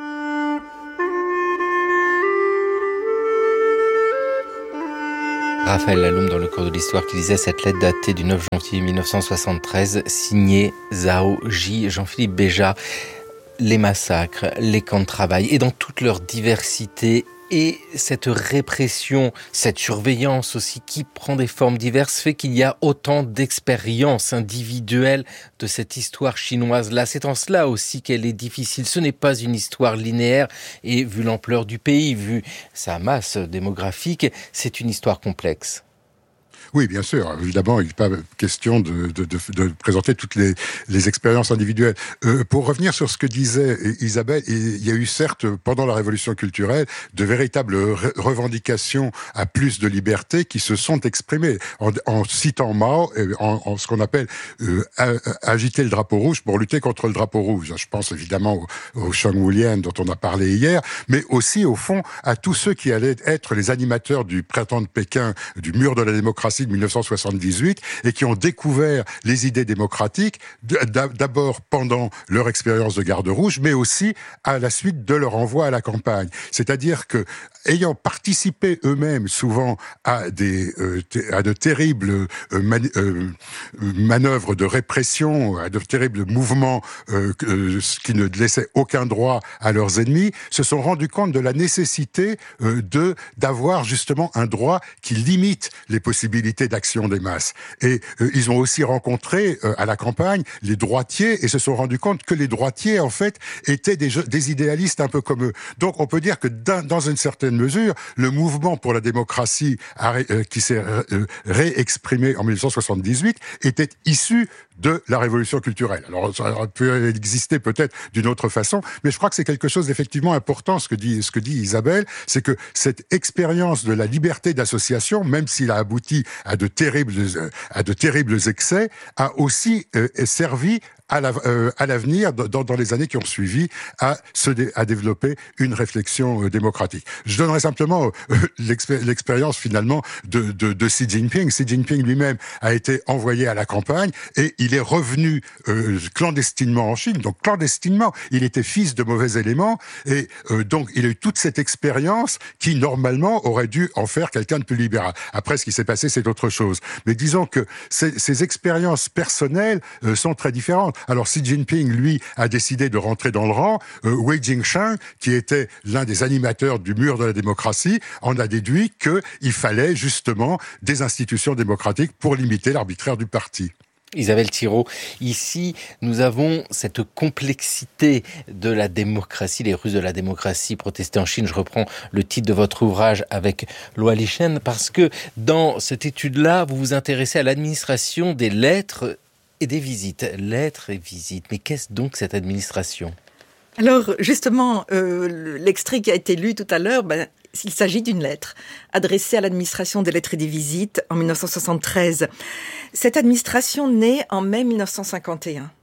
Raphaël Laloum, dans le cours de l'histoire, qui lisait cette lettre datée du neuf janvier mille neuf cent soixante-treize, signée Zhao Ji, Jean-Philippe Béjat. Les massacres, les camps de travail, et dans toute leur diversité, et cette répression, cette surveillance aussi qui prend des formes diverses, fait qu'il y a autant d'expériences individuelles de cette histoire chinoise-là. C'est en cela aussi qu'elle est difficile. Ce n'est pas une histoire linéaire, et vu l'ampleur du pays, vu sa masse démographique, c'est une histoire complexe. Oui, bien sûr. Évidemment, il n'est pas question de, de, de, de présenter toutes les, les expériences individuelles. Euh, pour revenir sur ce que disait Isabelle, il y a eu certes, pendant la Révolution culturelle, de véritables re- revendications à plus de liberté qui se sont exprimées. En, en citant Mao, en, en ce qu'on appelle euh, agiter le drapeau rouge pour lutter contre le drapeau rouge. Je pense évidemment au, au Shang Wulian dont on a parlé hier, mais aussi, au fond, à tous ceux qui allaient être les animateurs du printemps de Pékin, du mur de la démocratie de dix-neuf cent soixante-dix-huit, et qui ont découvert les idées démocratiques d'abord pendant leur expérience de garde rouge, mais aussi à la suite de leur envoi à la campagne. C'est-à-dire que, ayant participé eux-mêmes souvent à des euh, à de terribles euh, man, euh, manœuvres de répression, à de terribles mouvements euh, euh, qui ne laissaient aucun droit à leurs ennemis, se sont rendus compte de la nécessité euh, de d'avoir justement un droit qui limite les possibilités d'action des masses. Et euh, ils ont aussi rencontré euh, à la campagne les droitiers et se sont rendus compte que les droitiers, en fait, étaient des, des idéalistes un peu comme eux. Donc on peut dire que dans, dans une certaine mesure, le mouvement pour la démocratie a, euh, qui s'est euh, réexprimé en dix-neuf cent soixante-dix-huit était issu de la révolution culturelle. Alors ça aurait pu exister peut-être d'une autre façon, mais je crois que c'est quelque chose d'effectivement important, ce que dit, ce que dit Isabelle, c'est que cette expérience de la liberté d'association, même s'il a abouti à de terribles, à de terribles excès, a aussi euh, servi à, la, euh, à l'avenir, dans, dans les années qui ont suivi, à, se dé, à développer une réflexion euh, démocratique. Je donnerai simplement euh, l'expé- l'expérience finalement de, de, de Xi Jinping. Xi Jinping lui-même a été envoyé à la campagne et il est revenu euh, clandestinement en Chine. Donc clandestinement, il était fils de mauvais éléments et euh, donc il a eu toute cette expérience qui normalement aurait dû en faire quelqu'un de plus libéral. Après, ce qui s'est passé, c'est autre chose. Mais disons que ces, ces expériences personnelles euh, sont très différentes. Alors Xi Jinping, lui, a décidé de rentrer dans le rang. Euh, Wei Jingsheng, qui était l'un des animateurs du mur de la démocratie, en a déduit qu'il fallait justement des institutions démocratiques pour limiter l'arbitraire du parti. Isabelle Thirault, ici, nous avons cette complexité de la démocratie, les Russes de la démocratie protestée en Chine. Je reprends le titre de votre ouvrage avec Luo Lishen, parce que dans cette étude-là, vous vous intéressez à l'administration des lettres et des visites. Lettres et visites. Mais qu'est-ce donc cette administration ? Alors, justement, euh, l'extrait qui a été lu tout à l'heure, ben, il s'agit d'une lettre adressée à l'administration des lettres et des visites en dix-neuf cent soixante-treize. Cette administration naît en mai dix-neuf cent cinquante et un.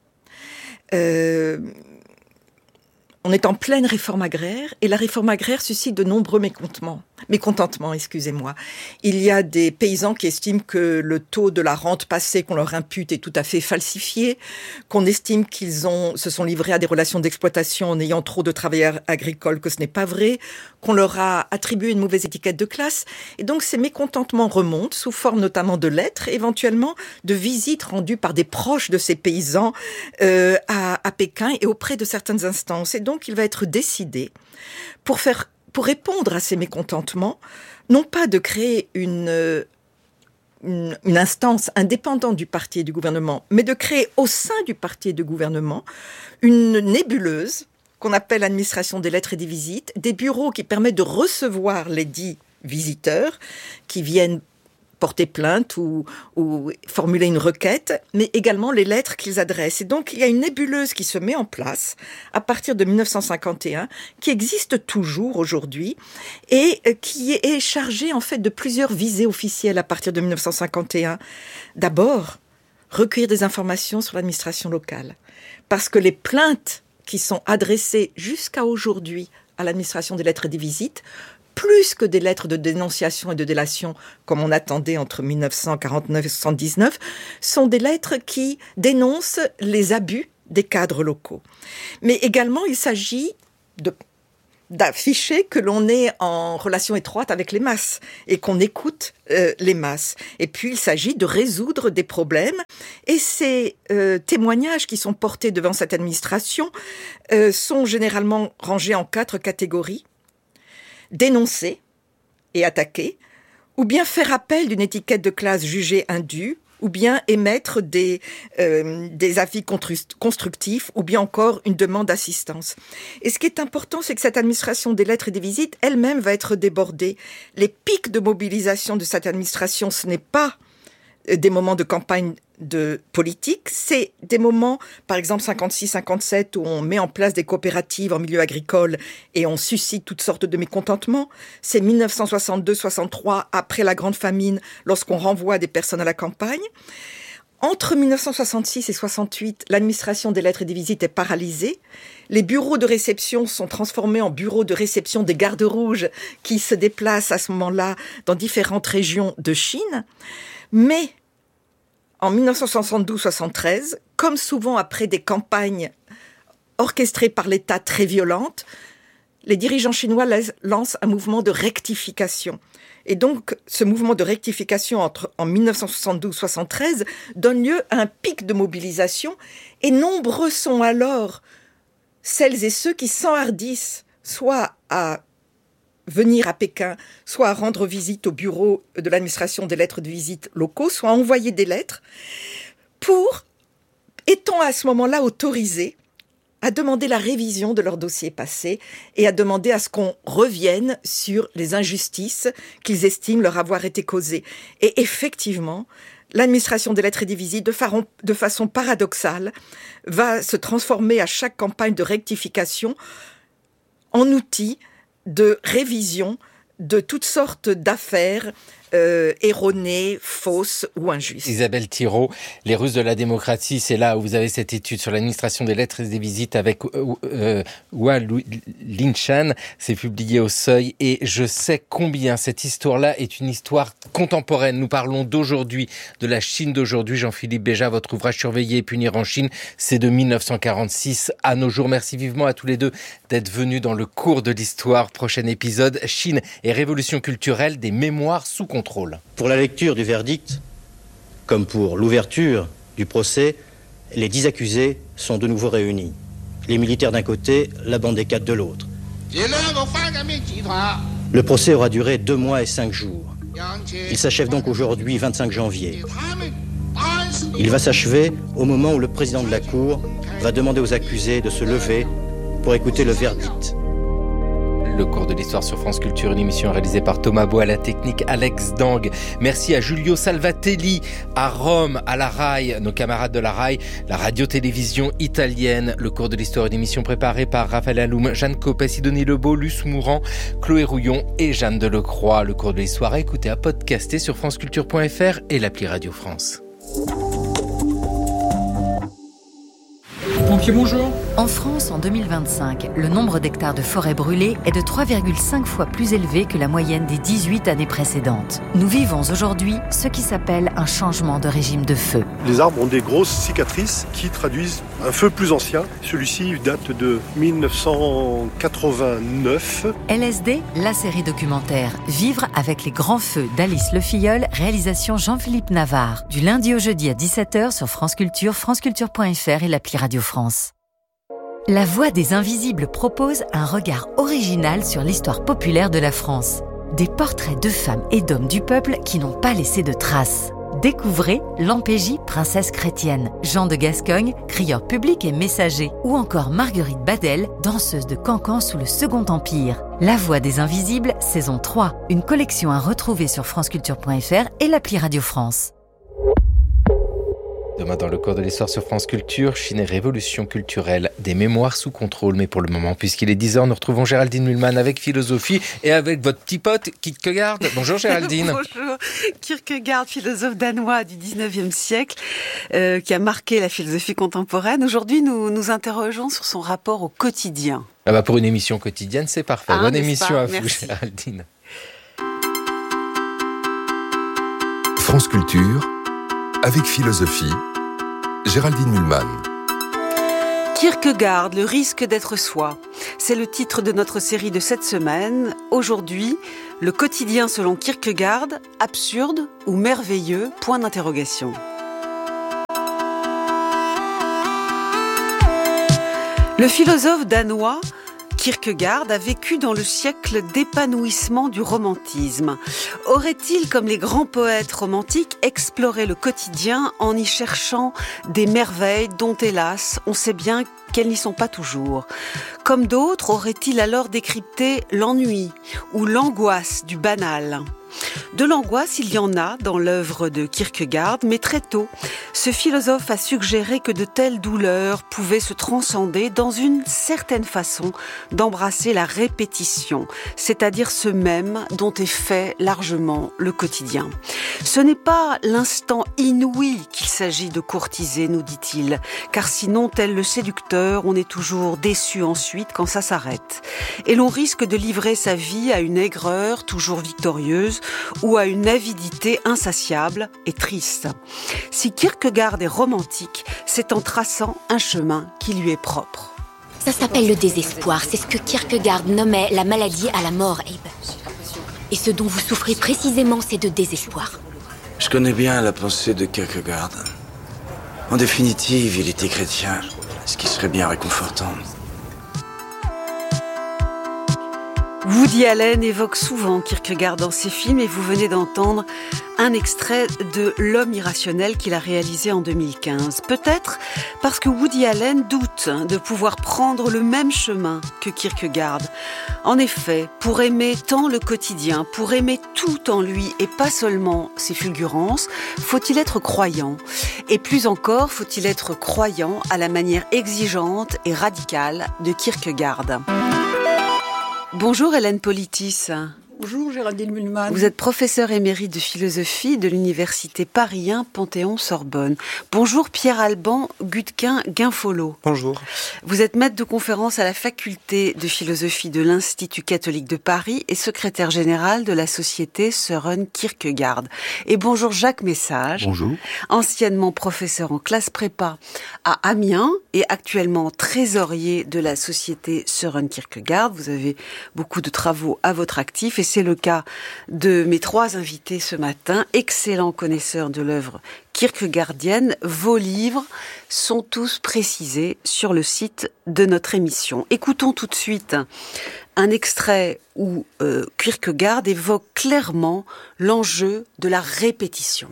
Euh, on est en pleine réforme agraire et la réforme agraire suscite de nombreux mécontentements. mécontentement, excusez-moi. Il y a des paysans qui estiment que le taux de la rente passée qu'on leur impute est tout à fait falsifié, qu'on estime qu'ils ont, se sont livrés à des relations d'exploitation en ayant trop de travailleurs agricoles, que ce n'est pas vrai, qu'on leur a attribué une mauvaise étiquette de classe. Et donc ces mécontentements remontent sous forme notamment de lettres, éventuellement de visites rendues par des proches de ces paysans euh, à, à Pékin et auprès de certaines instances. Et donc il va être décidé pour faire pour répondre à ces mécontentements, non pas de créer une, une, une instance indépendante du parti et du gouvernement, mais de créer au sein du parti et du gouvernement une nébuleuse qu'on appelle administration des lettres et des visites, des bureaux qui permettent de recevoir les dits visiteurs qui viennent porter plainte ou, ou formuler une requête, mais également les lettres qu'ils adressent. Et donc, il y a une nébuleuse qui se met en place à partir de mille neuf cent cinquante et un, qui existe toujours aujourd'hui et qui est chargée en fait de plusieurs visées officielles à partir de mille neuf cent cinquante et un. D'abord, recueillir des informations sur l'administration locale, parce que les plaintes qui sont adressées jusqu'à aujourd'hui à l'administration des lettres et des visites, plus que des lettres de dénonciation et de délation, comme on attendait entre mille neuf cent quarante-neuf et soixante-dix-neuf, sont des lettres qui dénoncent les abus des cadres locaux. Mais également, il s'agit de, d'afficher que l'on est en relation étroite avec les masses et qu'on écoute euh, les masses. Et puis, il s'agit de résoudre des problèmes. Et ces euh, témoignages qui sont portés devant cette administration euh, sont généralement rangés en quatre catégories. Dénoncer et attaquer, ou bien faire appel d'une étiquette de classe jugée indue, ou bien émettre des, euh, des avis constructifs, ou bien encore une demande d'assistance. Et ce qui est important, c'est que cette administration des lettres et des visites elle-même va être débordée. Les pics de mobilisation de cette administration, ce n'est pas des moments de campagne de politique, c'est des moments, par exemple cinquante-six cinquante-sept, où on met en place des coopératives en milieu agricole et on suscite toutes sortes de mécontentements. C'est mille neuf cent soixante-deux soixante-trois, après la grande famine, lorsqu'on renvoie des personnes à la campagne. Entre mille neuf cent soixante-six et soixante-huit, l'administration des lettres et des visites est paralysée. Les bureaux de réception sont transformés en bureaux de réception des gardes rouges qui se déplacent à ce moment-là dans différentes régions de Chine. Mais en mille neuf cent soixante-douze soixante-treize, comme souvent après des campagnes orchestrées par l'État très violentes, les dirigeants chinois lancent un mouvement de rectification. Et donc, ce mouvement de rectification entre, en mille neuf cent soixante-douze soixante-treize donne lieu à un pic de mobilisation. Et nombreux sont alors celles et ceux qui s'enhardissent soit à venir à Pékin, soit à rendre visite au bureau de l'administration des lettres de visite locaux, soit à envoyer des lettres, pour, étant à ce moment-là autorisés à demander la révision de leur dossier passé et à demander à ce qu'on revienne sur les injustices qu'ils estiment leur avoir été causées. Et effectivement, l'administration des lettres et des visites, de, faron, de façon paradoxale, va se transformer à chaque campagne de rectification en outil de révision de toutes sortes d'affaires euh, erronées, fausses ou injustes. Isabelle Thirault, les Russes de la démocratie, c'est là où vous avez cette étude sur l'administration des lettres et des visites avec euh, Hua Linshan. C'est publié au Seuil et je sais combien cette histoire-là est une histoire contemporaine. Nous parlons d'aujourd'hui, de la Chine d'aujourd'hui. Jean-Philippe Béjat, votre ouvrage Surveiller et punir en Chine, c'est de mille neuf cent quarante-six à nos jours. Merci vivement à tous les deux d'être venus dans le cours de l'histoire. Prochain épisode, Chine et révolution culturelle, des mémoires sous contrôle. Pour la lecture du verdict, comme pour l'ouverture du procès, les dix accusés sont de nouveau réunis. Les militaires d'un côté, la bande des quatre de l'autre. Le procès aura duré deux mois et cinq jours. Il s'achève donc aujourd'hui, vingt-cinq janvier. Il va s'achever au moment où le président de la Cour va demander aux accusés de se lever pour écouter le verdict. Le cours de l'histoire sur France Culture, une émission réalisée par Thomas Beau, à la technique Alex Dang. Merci à Giulio Salvatelli, à Rome, à la RAI, nos camarades de la RAI, la radio-télévision italienne. Le cours de l'histoire, une émission préparée par Raphaël Alloum, Jeanne Copet, Sidonie Lebeau, Luce Mourant, Chloé Rouillon et Jeanne Delecroix. Le cours de l'histoire à écouter, à podcaster sur franceculture point f r et l'appli Radio France. pompiers, bonjour. En France, en deux mille vingt-cinq, le nombre d'hectares de forêts brûlées est de trois virgule cinq fois plus élevé que la moyenne des dix-huit années précédentes. Nous vivons aujourd'hui ce qui s'appelle un changement de régime de feu. Les arbres ont des grosses cicatrices qui traduisent un feu plus ancien. Celui-ci date de mille neuf cent quatre-vingt-neuf. L S D, la série documentaire Vivre avec les grands feux d'Alice Le Filleul, réalisation Jean-Philippe Navarre. Du lundi au jeudi à dix-sept heures sur France Culture, franceculture point f r et l'appli Radio France. La Voix des Invisibles propose un regard original sur l'histoire populaire de la France. Des portraits de femmes et d'hommes du peuple qui n'ont pas laissé de traces. Découvrez Lampégie, princesse chrétienne, Jean de Gascogne, crieur public et messager, ou encore Marguerite Badel, danseuse de cancan sous le Second Empire. La Voix des Invisibles, saison trois, une collection à retrouver sur franceculture point f r et l'appli Radio France. Demain, dans le cours de l'histoire sur France Culture, Chine et révolution culturelle, des mémoires sous contrôle. Mais pour le moment, puisqu'il est dix heures, nous retrouvons Géraldine Mühlmann avec philosophie et avec votre petit pote Kierkegaard. Bonjour Géraldine. Bonjour. Kierkegaard, philosophe danois du dix-neuvième siècle, euh, qui a marqué la philosophie contemporaine. Aujourd'hui, nous nous interrogeons sur son rapport au quotidien. Ah bah pour une émission quotidienne, c'est parfait. Ah, Bonne émission pas à vous, Merci. Géraldine. France Culture, avec philosophie, Géraldine Mühlmann. Kierkegaard, le risque d'être soi. C'est le titre de notre série de cette semaine. Aujourd'hui, le quotidien selon Kierkegaard, absurde ou merveilleux, point d'interrogation. Le philosophe danois Kierkegaard a vécu dans le siècle d'épanouissement du romantisme. Aurait-il, comme les grands poètes romantiques, exploré le quotidien en y cherchant des merveilles dont, hélas, on sait bien qu'elles n'y sont pas toujours? Comme d'autres, aurait-il alors décrypté l'ennui ou l'angoisse du banal? De l'angoisse, il y en a dans l'œuvre de Kierkegaard, mais très tôt, ce philosophe a suggéré que de telles douleurs pouvaient se transcender dans une certaine façon d'embrasser la répétition, c'est-à-dire ce même dont est fait largement le quotidien. Ce n'est pas l'instant inouï qu'il s'agit de courtiser, nous dit-il, car sinon, tel le séducteur, on est toujours déçu ensuite quand ça s'arrête. Et l'on risque de livrer sa vie à une aigreur toujours victorieuse, ou à une avidité insatiable et triste. Si Kierkegaard est romantique, c'est en traçant un chemin qui lui est propre. Ça s'appelle le désespoir, c'est ce que Kierkegaard nommait la maladie à la mort, Abe. Et ce dont vous souffrez précisément, c'est de désespoir. Je connais bien la pensée de Kierkegaard. En définitive, il était chrétien, ce qui serait bien réconfortant. Woody Allen évoque souvent Kierkegaard dans ses films et vous venez d'entendre un extrait de L'homme irrationnel qu'il a réalisé en deux mille quinze. Peut-être parce que Woody Allen doute de pouvoir prendre le même chemin que Kierkegaard. En effet, pour aimer tant le quotidien, pour aimer tout en lui et pas seulement ses fulgurances, faut-il être croyant. Et plus encore, faut-il être croyant à la manière exigeante et radicale de Kierkegaard. Bonjour Hélène Politis. Bonjour Géraldine Mühlmann. Vous êtes professeure émérite de philosophie de l'université Paris un Panthéon-Sorbonne. Bonjour Pierre-Alban Gutquin-Guinfolot. Bonjour. Vous êtes maître de conférence à la faculté de philosophie de l'Institut catholique de Paris et secrétaire général de la société Søren Kierkegaard. Et bonjour Jacques Message. Bonjour. Anciennement professeur en classe prépa à Amiens et actuellement trésorier de la société Søren Kierkegaard. Vous avez beaucoup de travaux à votre actif et c'est le cas de mes trois invités ce matin, excellents connaisseurs de l'œuvre kierkegaardienne. Vos livres sont tous précisés sur le site de notre émission. Écoutons tout de suite un extrait où euh, Kierkegaard évoque clairement l'enjeu de la répétition.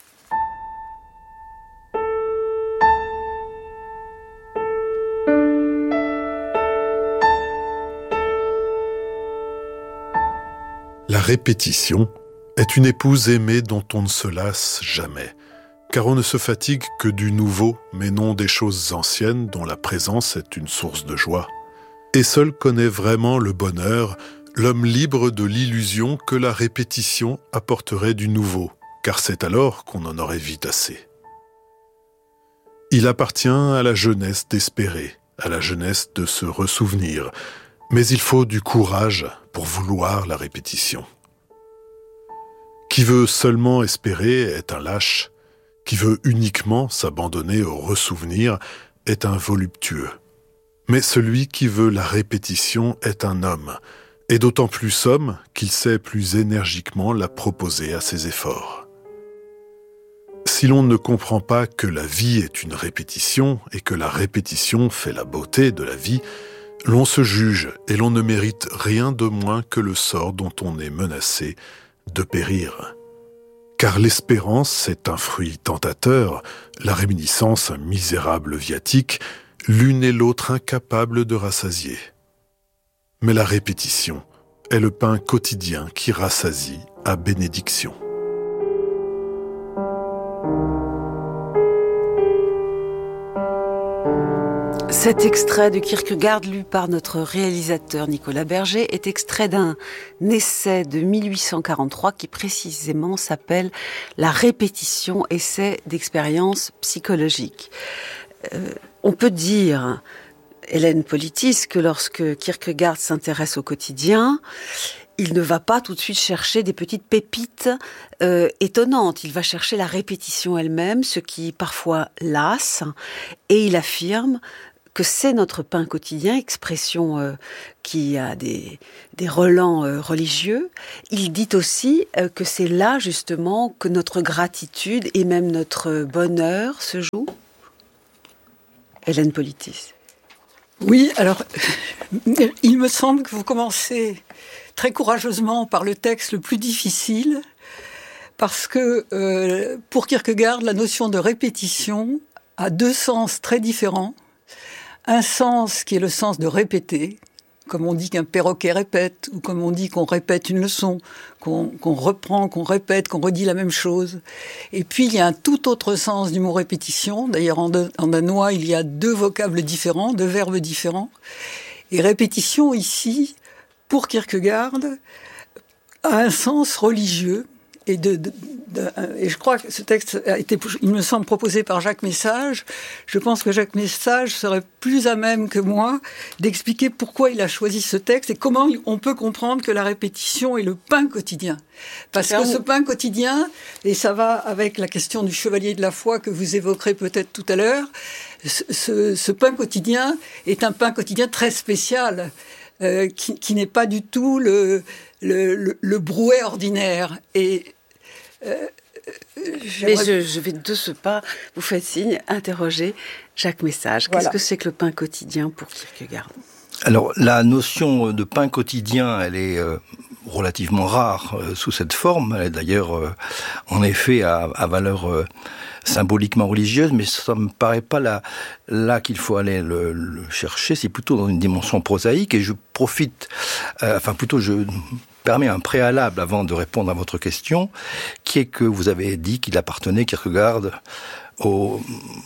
La répétition est une épouse aimée dont on ne se lasse jamais, car on ne se fatigue que du nouveau, mais non des choses anciennes dont la présence est une source de joie. Et seul connaît vraiment le bonheur, l'homme libre de l'illusion que la répétition apporterait du nouveau, car c'est alors qu'on en aurait vite assez. Il appartient à la jeunesse d'espérer, à la jeunesse de se ressouvenir, mais il faut du courage pour vouloir la répétition. Qui veut seulement espérer est un lâche, qui veut uniquement s'abandonner au ressouvenir est un voluptueux. Mais celui qui veut la répétition est un homme, et d'autant plus homme qu'il sait plus énergiquement la proposer à ses efforts. Si l'on ne comprend pas que la vie est une répétition et que la répétition fait la beauté de la vie, l'on se juge et l'on ne mérite rien de moins que le sort dont on est menacé de périr. Car l'espérance est un fruit tentateur, la réminiscence un misérable viatique, l'une et l'autre incapables de rassasier. Mais la répétition est le pain quotidien qui rassasie à bénédiction. Cet extrait de Kierkegaard, lu par notre réalisateur Nicolas Berger, est extrait d'un essai de mille huit cent quarante-trois qui précisément s'appelle « La répétition, essai d'expérience psychologique ». Euh, on peut dire, Hélène Politis, que lorsque Kierkegaard s'intéresse au quotidien, il ne va pas tout de suite chercher des petites pépites euh, étonnantes. Il va chercher la répétition elle-même, ce qui parfois lasse, et il affirme que c'est notre pain quotidien, expression euh, qui a des, des relents euh, religieux. Il dit aussi euh, que c'est là, justement, que notre gratitude et même notre bonheur se jouent. Hélène Politis. Oui, alors, il me semble que vous commencez très courageusement par le texte le plus difficile, parce que euh, pour Kierkegaard, la notion de répétition a deux sens très différents. Un sens qui est le sens de répéter, comme on dit qu'un perroquet répète, ou comme on dit qu'on répète une leçon, qu'on, qu'on reprend, qu'on répète, qu'on redit la même chose. Et puis il y a un tout autre sens du mot répétition. D'ailleurs en, de, en danois, il y a deux vocables différents, deux verbes différents. Et répétition ici, pour Kierkegaard, a un sens religieux. Et, de, de, de, et je crois que ce texte a été, il me semble, proposé par Jacques Message. Je pense que Jacques Message serait plus à même que moi d'expliquer pourquoi il a choisi ce texte et comment on peut comprendre que la répétition est le pain quotidien. Parce que ce pain quotidien, et ça va avec la question du chevalier de la foi que vous évoquerez peut-être tout à l'heure, ce, ce, ce pain quotidien est un pain quotidien très spécial. Euh, qui, qui n'est pas du tout le, le, le, le brouet ordinaire. Et, euh, Mais je, je vais de ce pas, vous faites signe, interroger Jacques Message. Qu'est-ce voilà. que c'est que le pain quotidien pour Kierkegaard ? Alors, la notion de pain quotidien, elle est euh, relativement rare euh, sous cette forme. Elle est d'ailleurs, euh, en effet, à, à valeur euh, symboliquement religieuse, mais ça me paraît pas là, là qu'il faut aller le, le chercher. C'est plutôt dans une dimension prosaïque. Et je profite, euh, enfin plutôt, je permets un préalable avant de répondre à votre question, qui est que vous avez dit qu'il appartenait, Kierkegaard, au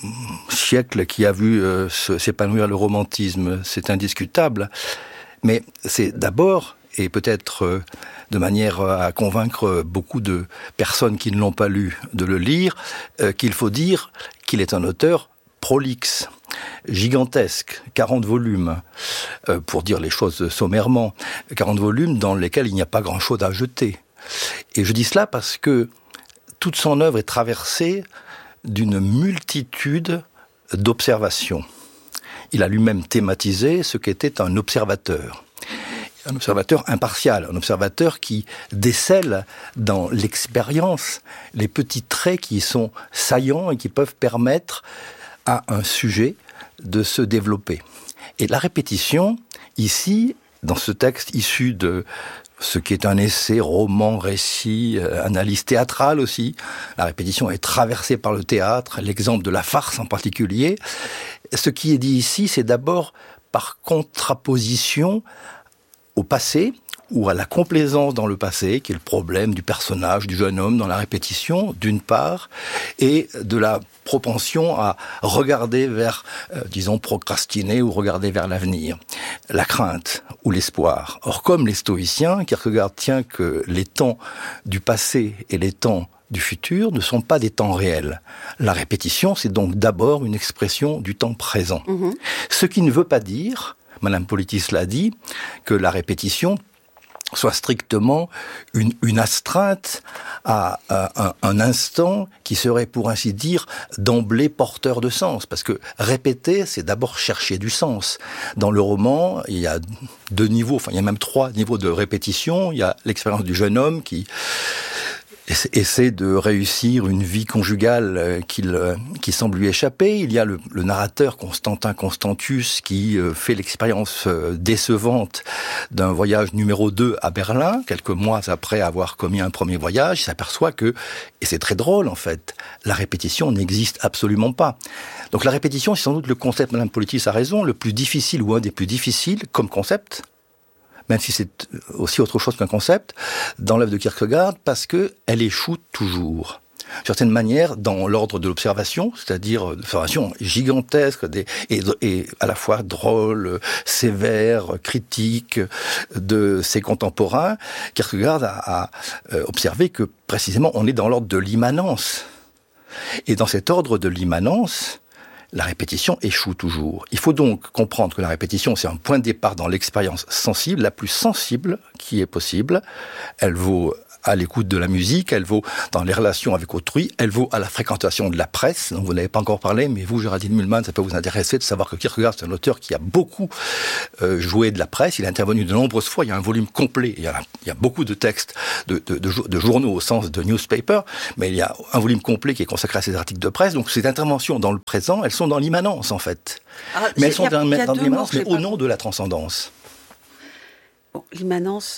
siècle qui a vu euh, s'épanouir le romantisme. C'est indiscutable. Mais c'est d'abord, et peut-être euh, de manière à convaincre beaucoup de personnes qui ne l'ont pas lu de le lire, euh, qu'il faut dire qu'il est un auteur prolixe, gigantesque, quarante volumes, euh, pour dire les choses sommairement, quarante volumes dans lesquels il n'y a pas grand-chose à jeter. Et je dis cela parce que toute son œuvre est traversée d'une multitude d'observations. Il a lui-même thématisé ce qu'était un observateur. Un observateur impartial, un observateur qui décèle dans l'expérience les petits traits qui sont saillants et qui peuvent permettre à un sujet de se développer. Et la répétition, ici, dans ce texte issu de ce qui est un essai, roman, récit, euh, analyse théâtrale aussi. La répétition est traversée par le théâtre, l'exemple de la farce en particulier. Ce qui est dit ici, c'est d'abord par contraposition au passé, ou à la complaisance dans le passé, qui est le problème du personnage, du jeune homme dans la répétition, d'une part, et de la propension à regarder vers, euh, disons, procrastiner ou regarder vers l'avenir. La crainte ou l'espoir. Or, comme les stoïciens, Kierkegaard tient que les temps du passé et les temps du futur ne sont pas des temps réels. La répétition, c'est donc d'abord une expression du temps présent. Mmh. Ce qui ne veut pas dire, Madame Politis l'a dit, que la répétition soit strictement une, une astreinte à, à, à un instant qui serait, pour ainsi dire, d'emblée porteur de sens. Parce que répéter, c'est d'abord chercher du sens. Dans le roman, il y a deux niveaux, enfin il y a même trois niveaux de répétition. Il y a l'expérience du jeune homme qui essaie de réussir une vie conjugale qui, qui semble lui échapper. Il y a le, le narrateur Constantin Constantius qui fait l'expérience décevante d'un voyage numéro deux à Berlin, quelques mois après avoir commis un premier voyage. Il s'aperçoit que, et c'est très drôle en fait, la répétition n'existe absolument pas. Donc la répétition, c'est sans doute le concept, Madame Politis a raison, le plus difficile ou un des plus difficiles comme concept, même si c'est aussi autre chose qu'un concept, dans l'œuvre de Kierkegaard, parce qu'elle échoue toujours. D'une certaine manière, dans l'ordre de l'observation, c'est-à-dire l'observation gigantesque des, et, et à la fois drôle, sévère, critique de ses contemporains, Kierkegaard a, a observé que précisément on est dans l'ordre de l'immanence. Et dans cet ordre de l'immanence, la répétition échoue toujours. Il faut donc comprendre que la répétition, c'est un point de départ dans l'expérience sensible, la plus sensible qui est possible. Elle vaut à l'écoute de la musique, elle vaut dans les relations avec autrui, elle vaut à la fréquentation de la presse, dont vous n'avez pas encore parlé, mais vous, Géraldine Mühlmann, ça peut vous intéresser de savoir que Kierkegaard, c'est un auteur qui a beaucoup euh, joué de la presse, il a intervenu de nombreuses fois, il y a un volume complet, il y a, il y a beaucoup de textes, de, de, de, de journaux au sens de newspaper, mais il y a un volume complet qui est consacré à ces articles de presse, donc ces interventions dans le présent, elles sont dans l'immanence, en fait. Alors, mais elles sont a, dans, dans l'immanence, mais au nom de la transcendance. Bon, l'immanence...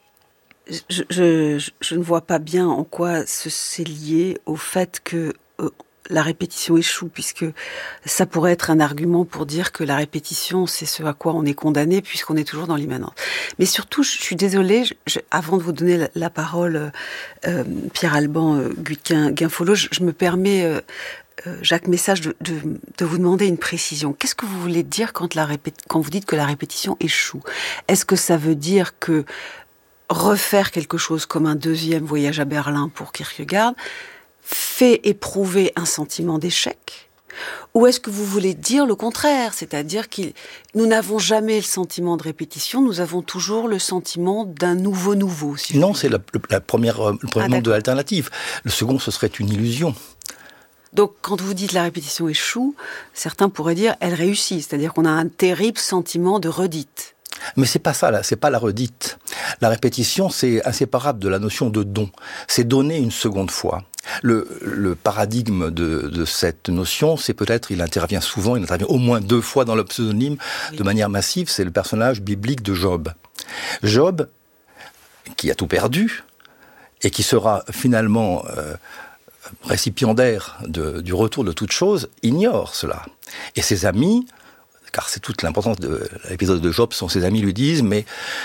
Je, je, je ne vois pas bien en quoi c'est lié au fait que euh, la répétition échoue, puisque ça pourrait être un argument pour dire que la répétition, c'est ce à quoi on est condamné, puisqu'on est toujours dans l'immanence. Mais surtout, je, je suis désolée, je, je, avant de vous donner la, la parole, euh, Pierre-Alban euh, Gutquin-Guinfolot, je, je me permets... Euh, Euh, Jacques Message, de, de, de vous demander une précision. Qu'est-ce que vous voulez dire quand, la répé- quand vous dites que la répétition échoue ? Est-ce que ça veut dire que refaire quelque chose comme un deuxième voyage à Berlin pour Kierkegaard fait éprouver un sentiment d'échec ? Ou est-ce que vous voulez dire le contraire ? C'est-à-dire que nous n'avons jamais le sentiment de répétition, nous avons toujours le sentiment d'un nouveau nouveau. Si non, c'est la, la première, le premier ah, monde de l'alternative. Le second, ce serait une illusion. Donc, quand vous dites la répétition échoue, certains pourraient dire elle réussit, c'est-à-dire qu'on a un terrible sentiment de redite. Mais c'est pas ça, là, c'est pas la redite. La répétition, c'est inséparable de la notion de don. C'est donner une seconde fois. Le, le paradigme de, de cette notion, c'est peut-être, il intervient souvent, il intervient au moins deux fois dans le pseudonyme, oui. de manière massive, c'est le personnage biblique de Job. Job, qui a tout perdu, et qui sera finalement... Euh, récipiendaire de, du retour de toute chose, ignore cela. Et ses amis, car c'est toute l'importance de l'épisode de Job, sont ses amis lui disent, mais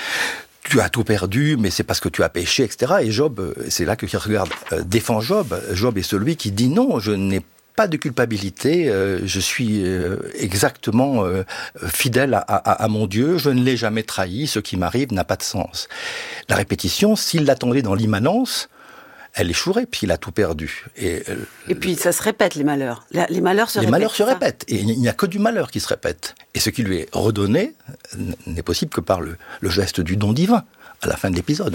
tu as tout perdu, mais c'est parce que tu as péché, et cetera. Et Job, c'est là que Kierkegaard défend Job. Job est celui qui dit non, je n'ai pas de culpabilité, euh, je suis euh, exactement euh, fidèle à, à, à mon Dieu, je ne l'ai jamais trahi, ce qui m'arrive n'a pas de sens. La répétition, s'il l'attendait dans l'immanence, elle échouerait, puis il a tout perdu. Et, euh, et puis ça se répète, les malheurs. La, les malheurs se les répètent. Les malheurs se répètent. Et il n'y a que du malheur qui se répète. Et ce qui lui est redonné n'est possible que par le, le geste du don divin, à la fin de l'épisode.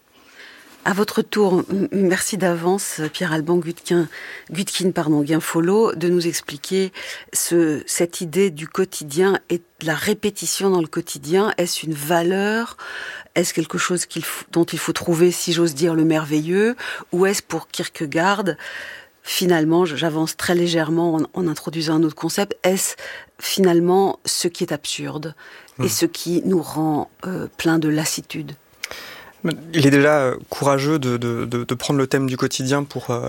À votre tour, merci d'avance, Pierre-Alban Gutquin, Gutquin, pardon, Guinfolot, de nous expliquer ce, cette idée du quotidien et de la répétition dans le quotidien. Est-ce une valeur ? Est-ce quelque chose qu'il faut, dont il faut trouver, si j'ose dire, le merveilleux ? Ou est-ce pour Kierkegaard, finalement, j'avance très légèrement en, en introduisant un autre concept, est-ce finalement ce qui est absurde mmh. et ce qui nous rend euh, plein de lassitude ? Il est déjà courageux de, de, de, de prendre le thème du quotidien pour,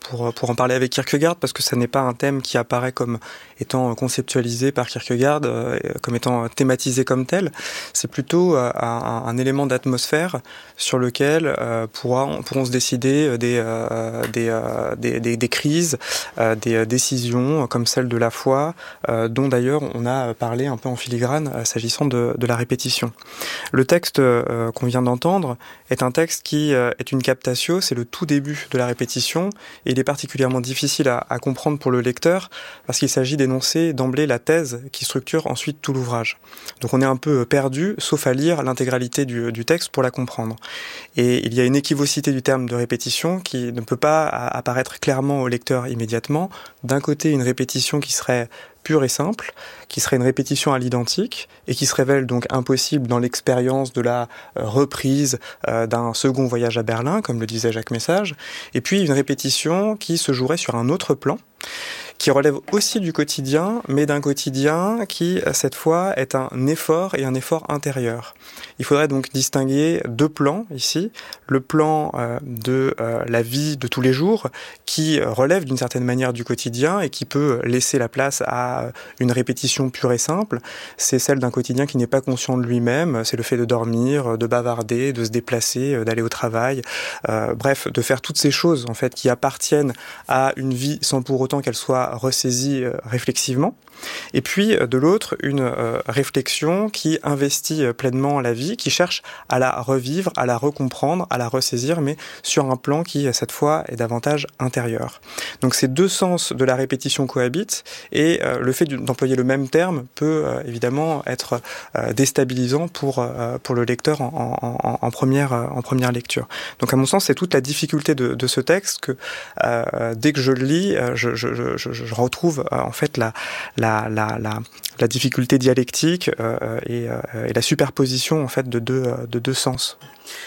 pour, pour en parler avec Kierkegaard, parce que ça n'est pas un thème qui apparaît comme étant conceptualisé par Kierkegaard, euh, comme étant thématisé comme tel. C'est plutôt euh, un, un élément d'atmosphère sur lequel euh, pourra, pourront se décider des, euh, des, euh, des, des, des crises, euh, des décisions comme celle de la foi, euh, dont d'ailleurs on a parlé un peu en filigrane euh, s'agissant de, de la répétition. Le texte euh, qu'on vient d'entendre est un texte qui euh, est une captatio, c'est le tout début de la répétition, et il est particulièrement difficile à, à comprendre pour le lecteur, parce qu'il s'agit d'énoncer d'emblée la thèse qui structure ensuite tout l'ouvrage. Donc on est un peu perdu, sauf à lire l'intégralité du, du texte pour la comprendre. Et il y a une équivocité du terme de répétition qui ne peut pas apparaître clairement au lecteur immédiatement. D'un côté, une répétition qui serait pure et simple, qui serait une répétition à l'identique et qui se révèle donc impossible dans l'expérience de la reprise euh, d'un second voyage à Berlin, comme le disait Jacques Message, et puis une répétition qui se jouerait sur un autre plan, qui relève aussi du quotidien, mais d'un quotidien qui, cette fois, est un effort et un effort intérieur. Il faudrait donc distinguer deux plans ici. Le plan euh, de euh, la vie de tous les jours, qui relève d'une certaine manière du quotidien et qui peut laisser la place à une répétition pure et simple. C'est celle d'un quotidien qui n'est pas conscient de lui-même. C'est le fait de dormir, de bavarder, de se déplacer, d'aller au travail. Euh, bref, de faire toutes ces choses, en fait, qui appartiennent à une vie sans pour autant qu'elle soit ressaisie euh, réflexivement. Et puis, de l'autre, une euh, réflexion qui investit pleinement la vie, qui cherche à la revivre, à la recomprendre, à la ressaisir, mais sur un plan qui, cette fois, est davantage intérieur. Donc ces deux sens de la répétition cohabitent, et euh, le fait d'employer le même terme peut euh, évidemment être euh, déstabilisant pour, euh, pour le lecteur en, en, en, première, en première lecture. Donc à mon sens, c'est toute la difficulté de, de ce texte que, euh, dès que je le lis, je, je, je, je retrouve euh, en fait la, la La, la, la, la difficulté dialectique euh, et, euh, et la superposition en fait de deux, de deux sens.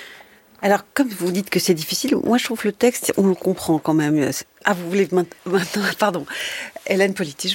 Alors, comme vous dites que c'est difficile, moi je trouve le texte, on le comprend quand même. Ah, vous voulez maintenant, pardon, Hélène Politi, je